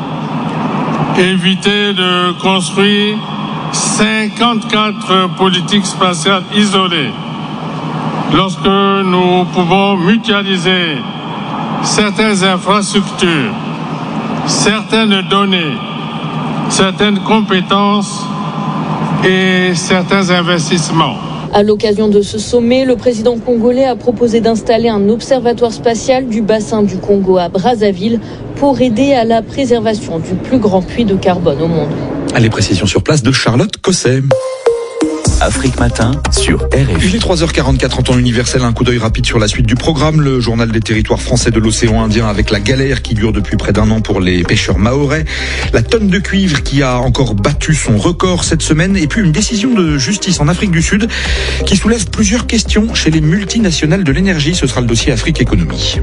éviter de construire cinquante-quatre politiques spatiales isolées. Lorsque nous pouvons mutualiser certaines infrastructures, certaines données, certaines compétences et certains investissements. À l'occasion de ce sommet, le président congolais a proposé d'installer un observatoire spatial du bassin du Congo à Brazzaville pour aider à la préservation du plus grand puits de carbone au monde. Les précisions sur place de Charlotte Cosset. Afrique Matin sur R F I. Il est trois heures quarante-quatre en temps universel. Un coup d'œil rapide sur la suite du programme. Le journal des territoires français de l'océan Indien avec la galère qui dure depuis près d'un an pour les pêcheurs mahorais. La tonne de cuivre qui a encore battu son record cette semaine. Et puis une décision de justice en Afrique du Sud qui soulève plusieurs questions chez les multinationales de l'énergie. Ce sera le dossier Afrique Économie.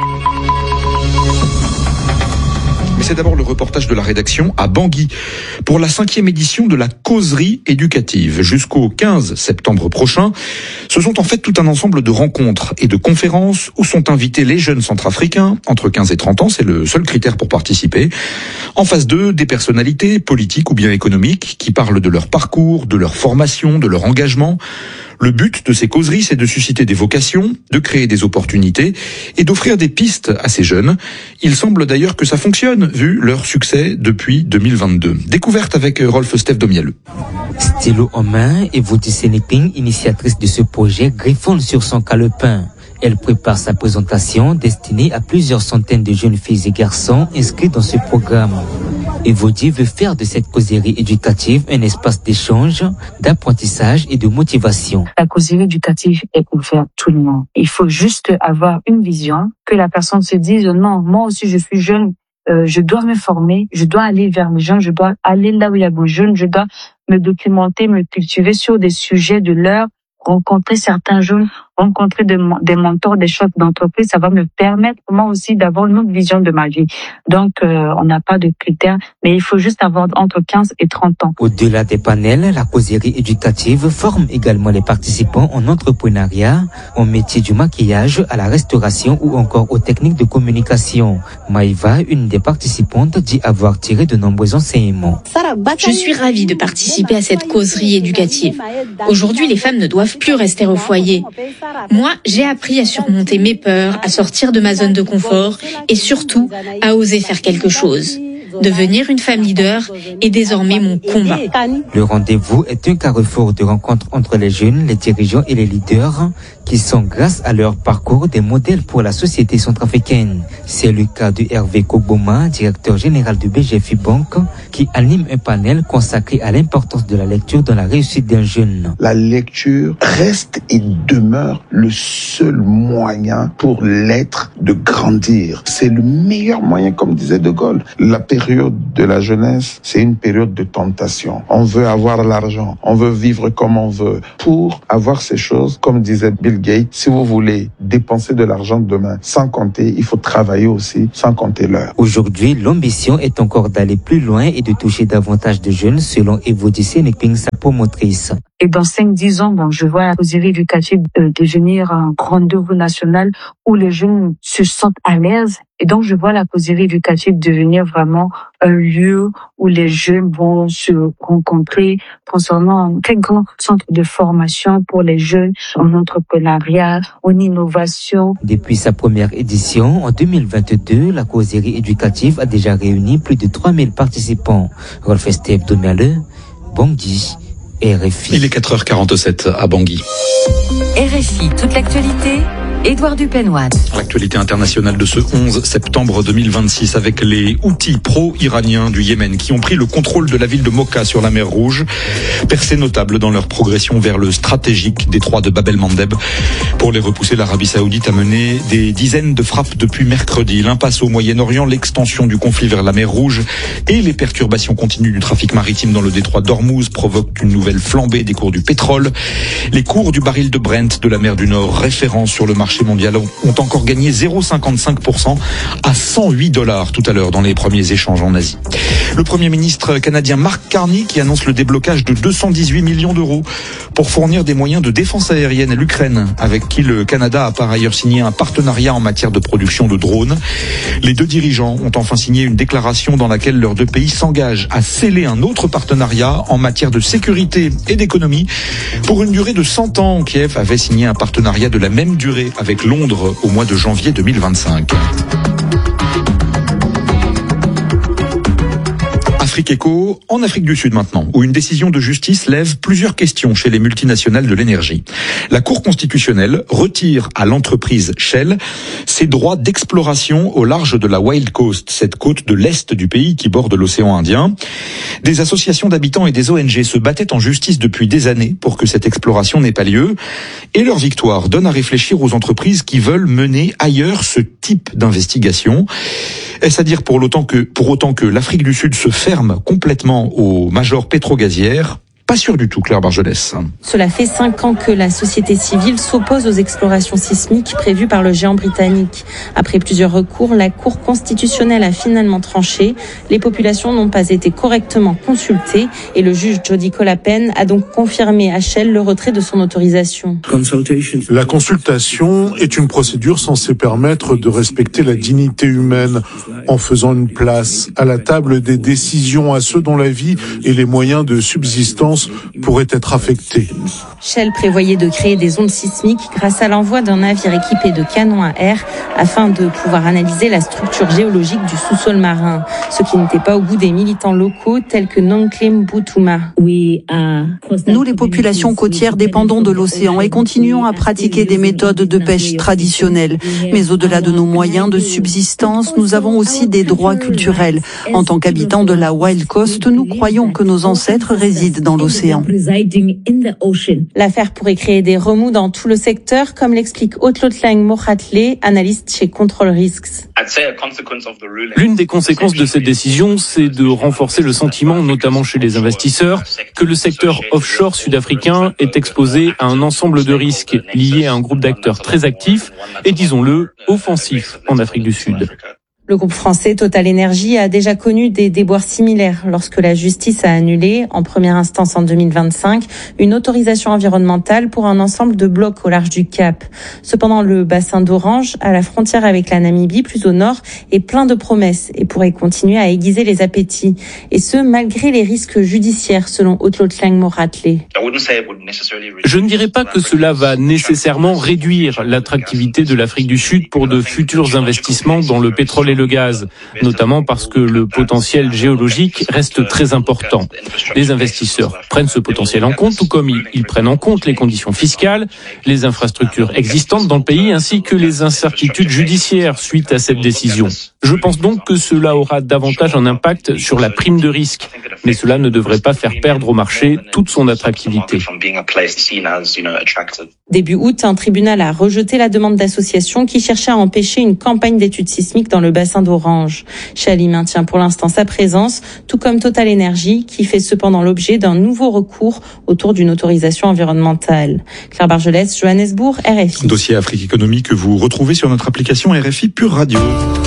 Mais c'est d'abord le reportage de la rédaction à Bangui pour la cinquième édition de la causerie éducative. Jusqu'au quinze septembre prochain, ce sont en fait tout un ensemble de rencontres et de conférences où sont invités les jeunes centrafricains entre quinze et trente ans, c'est le seul critère pour participer. En face d'eux, des personnalités politiques ou bien économiques qui parlent de leur parcours, de leur formation, de leur engagement. Le but de ces causeries, c'est de susciter des vocations, de créer des opportunités et d'offrir des pistes à ces jeunes. Il semble d'ailleurs que ça fonctionne, vu leur succès depuis deux mille vingt-deux. Découverte avec Rolf Steph Domielleux. Stylo en main, Evoti Seneping, initiatrice de ce projet, griffonne sur son calepin. Elle prépare sa présentation destinée à plusieurs centaines de jeunes filles et garçons inscrits dans ce programme. Evodi veut faire de cette causerie éducative un espace d'échange, d'apprentissage et de motivation. La causerie éducative est ouverte à tout le monde. Il faut juste avoir une vision, que la personne se dise non, moi aussi je suis jeune, euh, je dois me former, je dois aller vers les jeunes, je dois aller là où il y a des jeunes, je dois me documenter, me cultiver sur des sujets de l'heure, rencontrer certains jeunes, rencontrer des, des mentors, des chefs d'entreprise, ça va me permettre moi aussi d'avoir une autre vision de ma vie. Donc, euh, on n'a pas de critères, mais il faut juste avoir entre quinze et trente ans. Au-delà des panels, la causerie éducative forme également les participants en entrepreneuriat, au métier du maquillage, à la restauration ou encore aux techniques de communication. Maïva, une des participantes, dit avoir tiré de nombreux enseignements. Je suis ravie de participer à cette causerie éducative. Aujourd'hui, les femmes ne doivent plus rester au foyer. Moi, j'ai appris à surmonter mes peurs, à sortir de ma zone de confort et surtout à oser faire quelque chose. Devenir une femme leader est désormais mon combat. Le rendez-vous est un carrefour de rencontre entre les jeunes, les dirigeants et les leaders qui sont, grâce à leur parcours, des modèles pour la société centrafricaine. C'est le cas de Hervé Kogboma, directeur général du B G F I Bank, qui anime un panel consacré à l'importance de la lecture dans la réussite d'un jeune. La lecture reste et demeure le seul moyen pour l'être de grandir. C'est le meilleur moyen, comme disait De Gaulle. La période de la jeunesse, c'est une période de tentation. On veut avoir l'argent, on veut vivre comme on veut. Pour avoir ces choses, comme disait Bill Gates, si vous voulez dépenser de l'argent demain, sans compter, il faut travailler aussi, sans compter l'heure. Aujourd'hui, l'ambition est encore d'aller plus loin et de toucher davantage de jeunes, selon Evodisse Nekping, sa promotrice. Et dans cinq dix ans, bon, je vois la causerie éducative euh, devenir un rendez-vous national où les jeunes se sentent à l'aise. Et donc, je vois la causerie éducative devenir vraiment un lieu où les jeunes vont se rencontrer, transformant un très grand centre de formation pour les jeunes en entrepreneuriat, en innovation. Depuis sa première édition, en deux mille vingt-deux, la causerie éducative a déjà réuni plus de trois mille participants. Rolf Esteve Domale, Bangui, R F I. Il est quatre heures quarante-sept à Bangui. R F I, toute l'actualité. Édouard Dupenoise. L'actualité internationale de ce onze septembre deux mille vingt-six avec les Houthis pro-iraniens du Yémen qui ont pris le contrôle de la ville de Mocha sur la mer Rouge, percée notable dans leur progression vers le stratégique détroit de Bab el-Mandeb. Pour les repousser, l'Arabie Saoudite a mené des dizaines de frappes depuis mercredi. L'impasse au Moyen-Orient, l'extension du conflit vers la mer Rouge et les perturbations continues du trafic maritime dans le détroit d'Ormuz provoquent une nouvelle flambée des cours du pétrole. Les cours du baril de Brent de la mer du Nord, référence sur le marché mondial, ont encore gagné zéro virgule cinquante-cinq pour cent à cent huit dollars tout à l'heure dans les premiers échanges en Asie. Le Premier ministre canadien Mark Carney qui annonce le déblocage de deux cent dix-huit millions d'euros pour fournir des moyens de défense aérienne à l'Ukraine, avec qui le Canada a par ailleurs signé un partenariat en matière de production de drones. Les deux dirigeants ont enfin signé une déclaration dans laquelle leurs deux pays s'engagent à sceller un autre partenariat en matière de sécurité et d'économie pour une durée de cent ans. Kiev avait signé un partenariat de la même durée avec Londres au mois de janvier deux mille vingt-cinq. Afrique Éco, en Afrique du Sud maintenant, où une décision de justice lève plusieurs questions chez les multinationales de l'énergie. La Cour constitutionnelle retire à l'entreprise Shell ses droits d'exploration au large de la Wild Coast, cette côte de l'est du pays qui borde l'océan Indien. Des associations d'habitants et des O N G se battaient en justice depuis des années pour que cette exploration n'ait pas lieu. Et leur victoire donne à réfléchir aux entreprises qui veulent mener ailleurs ce type d'investigation. Est-ce à dire pour autant que, pour autant que l'Afrique du Sud se ferme complètement aux majors pétrogazières? Pas sûr du tout, Claire Bargelès. Cela fait cinq ans que la société civile s'oppose aux explorations sismiques prévues par le géant britannique. Après plusieurs recours, la Cour constitutionnelle a finalement tranché. Les populations n'ont pas été correctement consultées et le juge Jody Colapen a donc confirmé à Shell le retrait de son autorisation. La consultation est une procédure censée permettre de respecter la dignité humaine en faisant une place à la table des décisions à ceux dont la vie et les moyens de subsistance pourraient être affectés. Shell prévoyait de créer des ondes sismiques grâce à l'envoi d'un navire équipé de canons à air afin de pouvoir analyser la structure géologique du sous-sol marin, ce qui n'était pas au goût des militants locaux tels que Nonklem Boutouma. Nous, les populations côtières, dépendons de l'océan et continuons à pratiquer des méthodes de pêche traditionnelles. Mais au-delà de nos moyens de subsistance, nous avons aussi des droits culturels. En tant qu'habitants de la Wild Coast, nous croyons que nos ancêtres résident dans l'océan. L'affaire pourrait créer des remous dans tout le secteur, comme l'explique Otlotlang Mohatle, analyste chez Control Risks. L'une des conséquences de cette décision, c'est de renforcer le sentiment, notamment chez les investisseurs, que le secteur offshore sud-africain est exposé à un ensemble de risques liés à un groupe d'acteurs très actifs et, disons-le, offensifs en Afrique du Sud. Le groupe français Total Energy a déjà connu des déboires similaires lorsque la justice a annulé, en première instance en deux mille vingt-cinq, une autorisation environnementale pour un ensemble de blocs au large du Cap. Cependant, le bassin d'Orange, à la frontière avec la Namibie, plus au nord, est plein de promesses et pourrait continuer à aiguiser les appétits. Et ce, malgré les risques judiciaires, selon Otlotlang Mohatle. Je ne dirais pas que cela va nécessairement réduire l'attractivité de l'Afrique du Sud pour de futurs investissements dans le pétrole et le gaz, notamment parce que le potentiel géologique reste très important. Les investisseurs prennent ce potentiel en compte, tout comme ils, ils prennent en compte les conditions fiscales, les infrastructures existantes dans le pays, ainsi que les incertitudes judiciaires suite à cette décision. Je pense donc que cela aura davantage un impact sur la prime de risque, mais cela ne devrait pas faire perdre au marché toute son attractivité. Début août, un tribunal a rejeté la demande d'associations qui cherchait à empêcher une campagne d'études sismiques dans le bassin d'Orange. Chali maintient pour l'instant sa présence, tout comme Total Energy, qui fait cependant l'objet d'un nouveau recours autour d'une autorisation environnementale. Claire Bargelès, Johannesburg, R F I. Dossier Afrique Économie que vous retrouvez sur notre application R F I Pure Radio.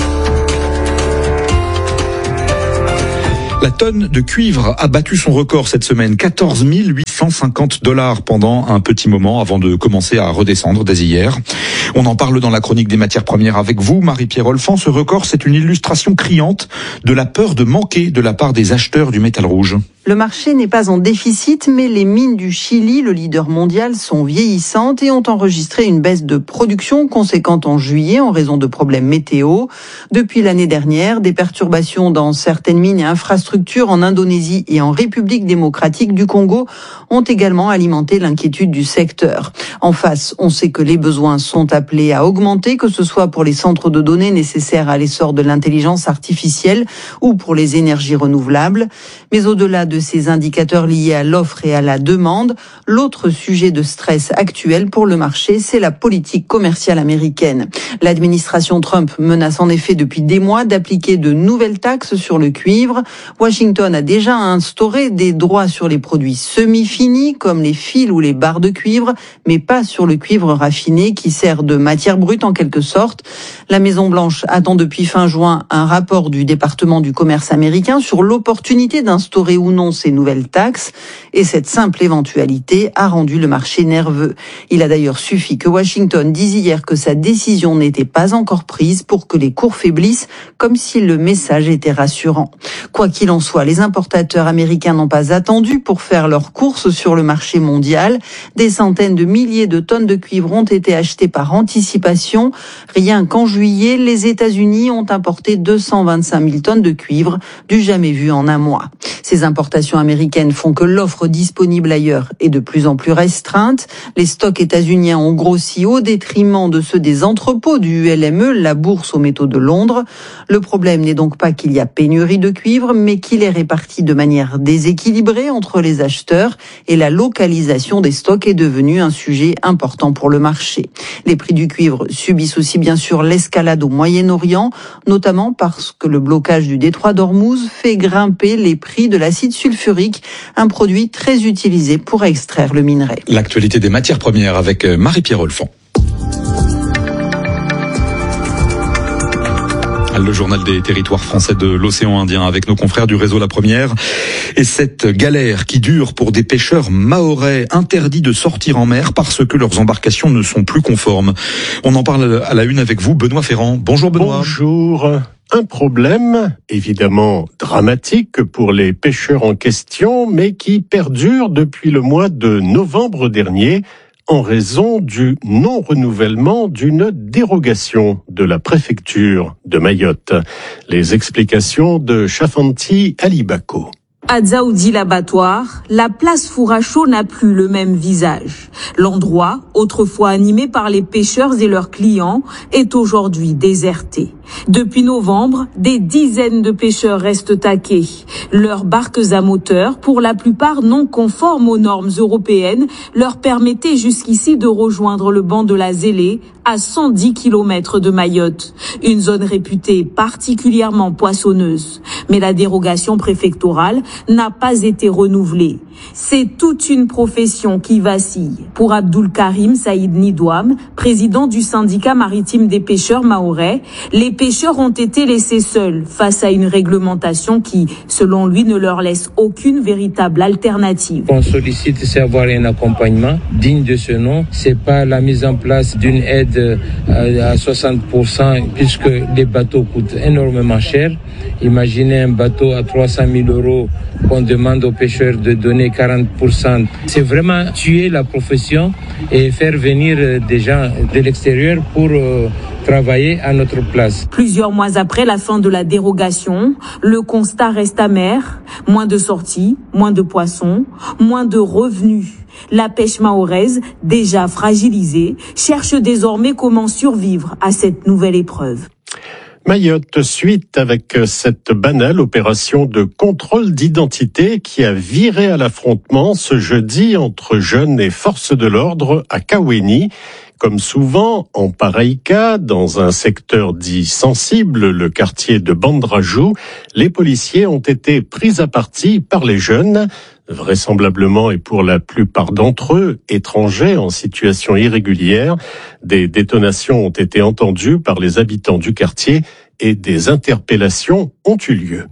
La tonne de cuivre a battu son record cette semaine, quatorze mille huit cent cinquante dollars pendant un petit moment avant de commencer à redescendre dès hier. On en parle dans la chronique des matières premières avec vous, Marie-Pierre Olfan. Ce record, c'est une illustration criante de la peur de manquer de la part des acheteurs du métal rouge. Le marché n'est pas en déficit, mais les mines du Chili, le leader mondial, sont vieillissantes et ont enregistré une baisse de production conséquente en juillet en raison de problèmes météo. Depuis l'année dernière, des perturbations dans certaines mines et infrastructures en Indonésie et en République démocratique du Congo ont également alimenté l'inquiétude du secteur. En face, on sait que les besoins sont appelés à augmenter, que ce soit pour les centres de données nécessaires à l'essor de l'intelligence artificielle ou pour les énergies renouvelables. Mais au-delà de de ces indicateurs liés à l'offre et à la demande, l'autre sujet de stress actuel pour le marché, c'est la politique commerciale américaine. L'administration Trump menace en effet depuis des mois d'appliquer de nouvelles taxes sur le cuivre. Washington a déjà instauré des droits sur les produits semi-finis, comme les fils ou les barres de cuivre, mais pas sur le cuivre raffiné qui sert de matière brute en quelque sorte. La Maison-Blanche attend depuis fin juin un rapport du département du commerce américain sur l'opportunité d'instaurer ou non ces nouvelles taxes, et cette simple éventualité a rendu le marché nerveux. Il a d'ailleurs suffi que Washington dise hier que sa décision n'était pas encore prise pour que les cours faiblissent, comme si le message était rassurant. Quoi qu'il en soit, les importateurs américains n'ont pas attendu pour faire leurs courses sur le marché mondial. Des centaines de milliers de tonnes de cuivre ont été achetées par anticipation. Rien qu'en juillet, les États-Unis ont importé deux cent vingt-cinq mille tonnes de cuivre, du jamais vu en un mois. Ces importations américaines font que l'offre disponible ailleurs est de plus en plus restreinte. Les stocks états-uniens ont grossi au détriment de ceux des entrepôts du U L M E, la bourse aux métaux de Londres. Le problème n'est donc pas qu'il y a pénurie de cuivre, mais qu'il est réparti de manière déséquilibrée entre les acheteurs, et la localisation des stocks est devenue un sujet important pour le marché. Les prix du cuivre subissent aussi bien sûr l'escalade au Moyen-Orient, notamment parce que le blocage du détroit d'Ormuz fait grimper les prix de l'acide sulfurique, un produit très utilisé pour extraire le minerai. L'actualité des matières premières avec Marie-Pierre Olfan. Le journal des territoires français de l'océan Indien avec nos confrères du réseau La Première. Et cette galère qui dure pour des pêcheurs mahorais interdits de sortir en mer parce que leurs embarcations ne sont plus conformes. On en parle à la une avec vous, Benoît Ferrand. Bonjour Benoît. Bonjour. Un problème, évidemment dramatique pour les pêcheurs en question, mais qui perdure depuis le mois de novembre dernier, en raison du non-renouvellement d'une dérogation de la préfecture de Mayotte. Les explications de Chafanti Alibako. À Dzaoudi l'abattoir, la place Fouracho n'a plus le même visage. L'endroit, autrefois animé par les pêcheurs et leurs clients, est aujourd'hui déserté. Depuis novembre, des dizaines de pêcheurs restent à quai. Leurs barques à moteur, pour la plupart non conformes aux normes européennes, leur permettaient jusqu'ici de rejoindre le banc de la Zélé, à cent dix kilomètres de Mayotte, une zone réputée particulièrement poissonneuse. Mais la dérogation préfectorale n'a pas été renouvelée. C'est toute une profession qui vacille. Pour Abdul Karim Saïd Nidouam, président du syndicat maritime des pêcheurs mahorais, les pêcheurs ont été laissés seuls face à une réglementation qui, selon lui, ne leur laisse aucune véritable alternative. On sollicite, c'est avoir un accompagnement digne de ce nom. C'est pas la mise en place d'une aide à soixante pour cent puisque les bateaux coûtent énormément cher. Imaginez un bateau à trois cent mille euros qu'on demande aux pêcheurs de donner quarante pour cent. C'est vraiment tuer la profession et faire venir des gens de l'extérieur pour euh, travailler à notre place. Plusieurs mois après la fin de la dérogation, le constat reste amer. Moins de sorties, moins de poissons, moins de revenus. La pêche mahoraise, déjà fragilisée, cherche désormais comment survivre à cette nouvelle épreuve. Mayotte suite avec cette banale opération de contrôle d'identité qui a viré à l'affrontement ce jeudi entre jeunes et forces de l'ordre à Kaweni. Comme souvent, en pareil cas, dans un secteur dit sensible, le quartier de Bandrajou, les policiers ont été pris à partie par les jeunes, vraisemblablement et pour la plupart d'entre eux, étrangers en situation irrégulière. Des détonations ont été entendues par les habitants du quartier et des interpellations ont eu lieu.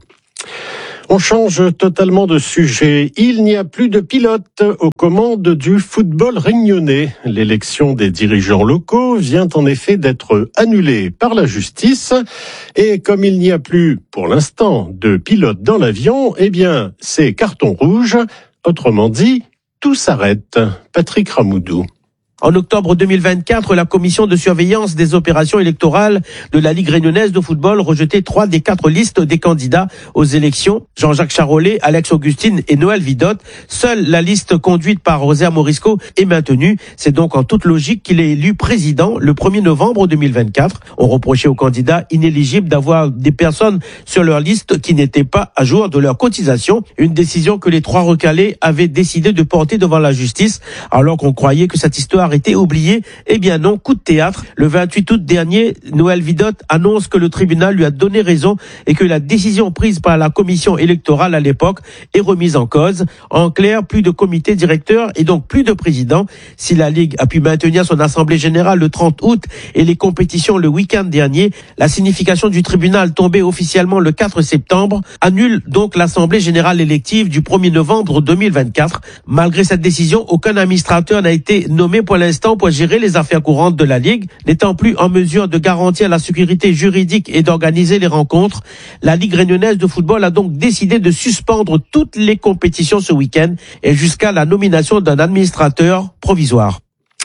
On change totalement de sujet. Il n'y a plus de pilotes aux commandes du football réunionnais. L'élection des dirigeants locaux vient en effet d'être annulée par la justice. Et comme il n'y a plus, pour l'instant, de pilotes dans l'avion, eh bien, c'est carton rouge. Autrement dit, tout s'arrête. Patrick Ramoudou. En octobre deux mille vingt-quatre, la commission de surveillance des opérations électorales de la Ligue réunionnaise de football rejetait trois des quatre listes des candidats aux élections. Jean-Jacques Charolais, Alex Augustine et Noël Vidotte. Seule la liste conduite par Rosaire Morisco est maintenue. C'est donc en toute logique qu'il est élu président le premier novembre deux mille vingt-quatre. On reprochait aux candidats inéligibles d'avoir des personnes sur leur liste qui n'étaient pas à jour de leur cotisation. Une décision que les trois recalés avaient décidé de porter devant la justice alors qu'on croyait que cette histoire été oublié. Eh bien non, coup de théâtre. Le vingt-huit août dernier, Noël Vidotte annonce que le tribunal lui a donné raison et que la décision prise par la commission électorale à l'époque est remise en cause. En clair, plus de comité directeur et donc plus de président. Si la Ligue a pu maintenir son assemblée générale le trente août et les compétitions le week-end dernier, la signification du tribunal tombée officiellement le quatre septembre annule donc l'assemblée générale élective du premier novembre deux mille vingt-quatre. Malgré cette décision, aucun administrateur n'a été nommé pour l'instant pour gérer les affaires courantes de la Ligue. N'étant plus en mesure de garantir la sécurité juridique et d'organiser les rencontres, la Ligue réunionnaise de football a donc décidé de suspendre toutes les compétitions ce week-end et jusqu'à la nomination d'un administrateur provisoire.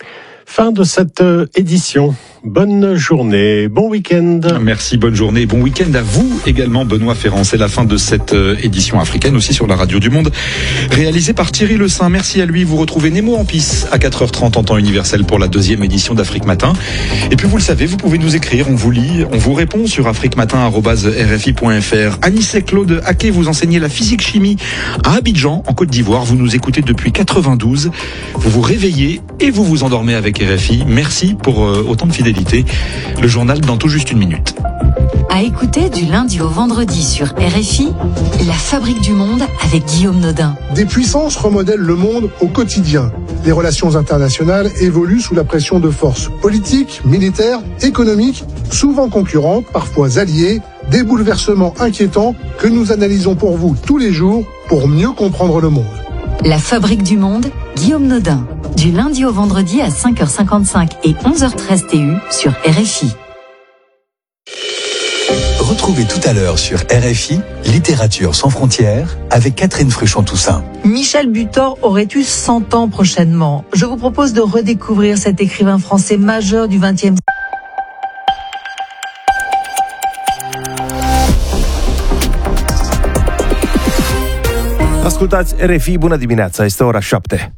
Fin de cette édition. Bonne journée, bon week-end. Merci, bonne journée, bon week-end à vous également, Benoît Ferrand. C'est la fin de cette édition africaine aussi sur la Radio du Monde, réalisée par Thierry Le Saint. Merci à lui. Vous retrouvez Nemo en pisse à quatre heures trente en temps universel pour la deuxième édition d'Afrique Matin. Et puis vous le savez, vous pouvez nous écrire, on vous lit, on vous répond sur afriquematin arobase r f i point f r. Anissé Claude Haquet, vous enseignez la physique-chimie à Abidjan, en Côte d'Ivoire. Vous nous écoutez depuis quatre-vingt-douze. Vous vous réveillez et vous vous endormez avec R F I. Merci pour euh, autant de fidélité. Le journal dans tout juste une minute. À écouter du lundi au vendredi sur R F I, La Fabrique du Monde avec Guillaume Nodin. Des puissances remodèlent le monde au quotidien. Les relations internationales évoluent sous la pression de forces politiques, militaires, économiques, souvent concurrentes, parfois alliées, des bouleversements inquiétants que nous analysons pour vous tous les jours pour mieux comprendre le monde. La Fabrique du Monde, Guillaume Nodin. Du lundi au vendredi à cinq heures cinquante-cinq et onze heures treize T U sur R F I. Retrouvez tout à l'heure sur R F I, Littérature sans frontières, avec Catherine Fruchon-Toussaint. Michel Butor aurait eu cent ans prochainement. Je vous propose de redécouvrir cet écrivain français majeur du vingtième siècle. Ascultați R F I, bună dimineața, este ora șapte.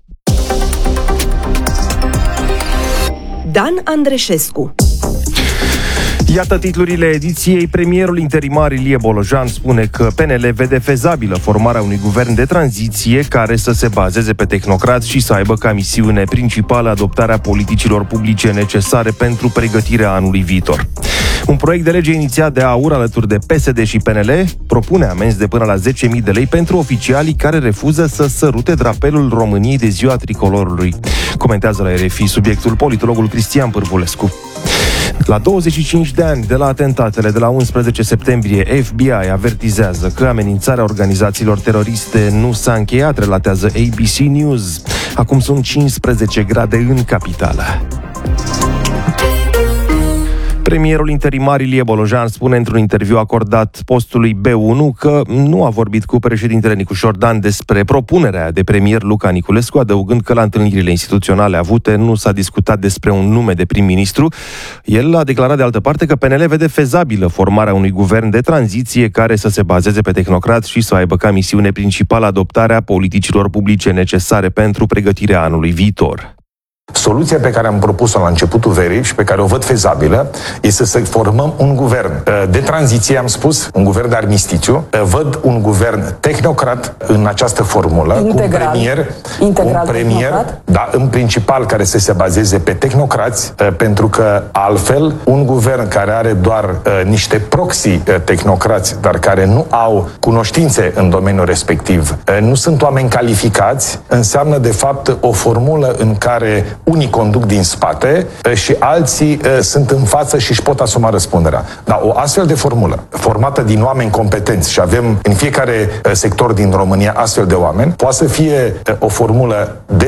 Dan Andreșescu. Iată titlurile ediției. Premierul interimar Ilie Bolojan spune că P N L vede fezabilă formarea unui guvern de tranziție care să se bazeze pe tehnocrați și să aibă ca misiune principală adoptarea politicilor publice necesare pentru pregătirea anului viitor. Un proiect de lege inițiat de AUR alături de P S D și P N L propune amenzi de până la zece mii de lei pentru oficialii care refuză să sărute drapelul României de ziua tricolorului. Comentează la R F I subiectul politologul Cristian Pârvulescu. La douăzeci și cinci de ani de la atentatele de la unsprezece septembrie, F B I avertizează că amenințarea organizațiilor teroriste nu s-a încheiat, relatează A B C News. Acum sunt cincisprezece grade în capitală. Premierul interimar Ilie Bolojan spune într-un interviu acordat postului B unu că nu a vorbit cu președintele Nicușor Dan despre propunerea de premier Luca Niculescu, adăugând că la întâlnirile instituționale avute nu s-a discutat despre un nume de prim-ministru. El a declarat de altă parte că P N L vede fezabilă formarea unui guvern de tranziție care să se bazeze pe tehnocrați și să aibă ca misiune principală adoptarea politicilor publice necesare pentru pregătirea anului viitor. Soluția pe care am propus-o la începutul verii și pe care o văd fezabilă este să formăm un guvern de tranziție, am spus, un guvern de armistițiu. Văd un guvern tehnocrat în această formulă, integral, cu un premier, integral un premier da, în principal care să se bazeze pe tehnocrați, pentru că altfel un guvern care are doar niște proxy tehnocrați, dar care nu au cunoștințe în domeniul respectiv, nu sunt oameni calificați, înseamnă de fapt o formulă în care unii conduc din spate și alții sunt în față și își pot asuma răspunderea. Dar o astfel de formulă, formată din oameni competenți, și avem în fiecare sector din România astfel de oameni, poate să fie o formulă de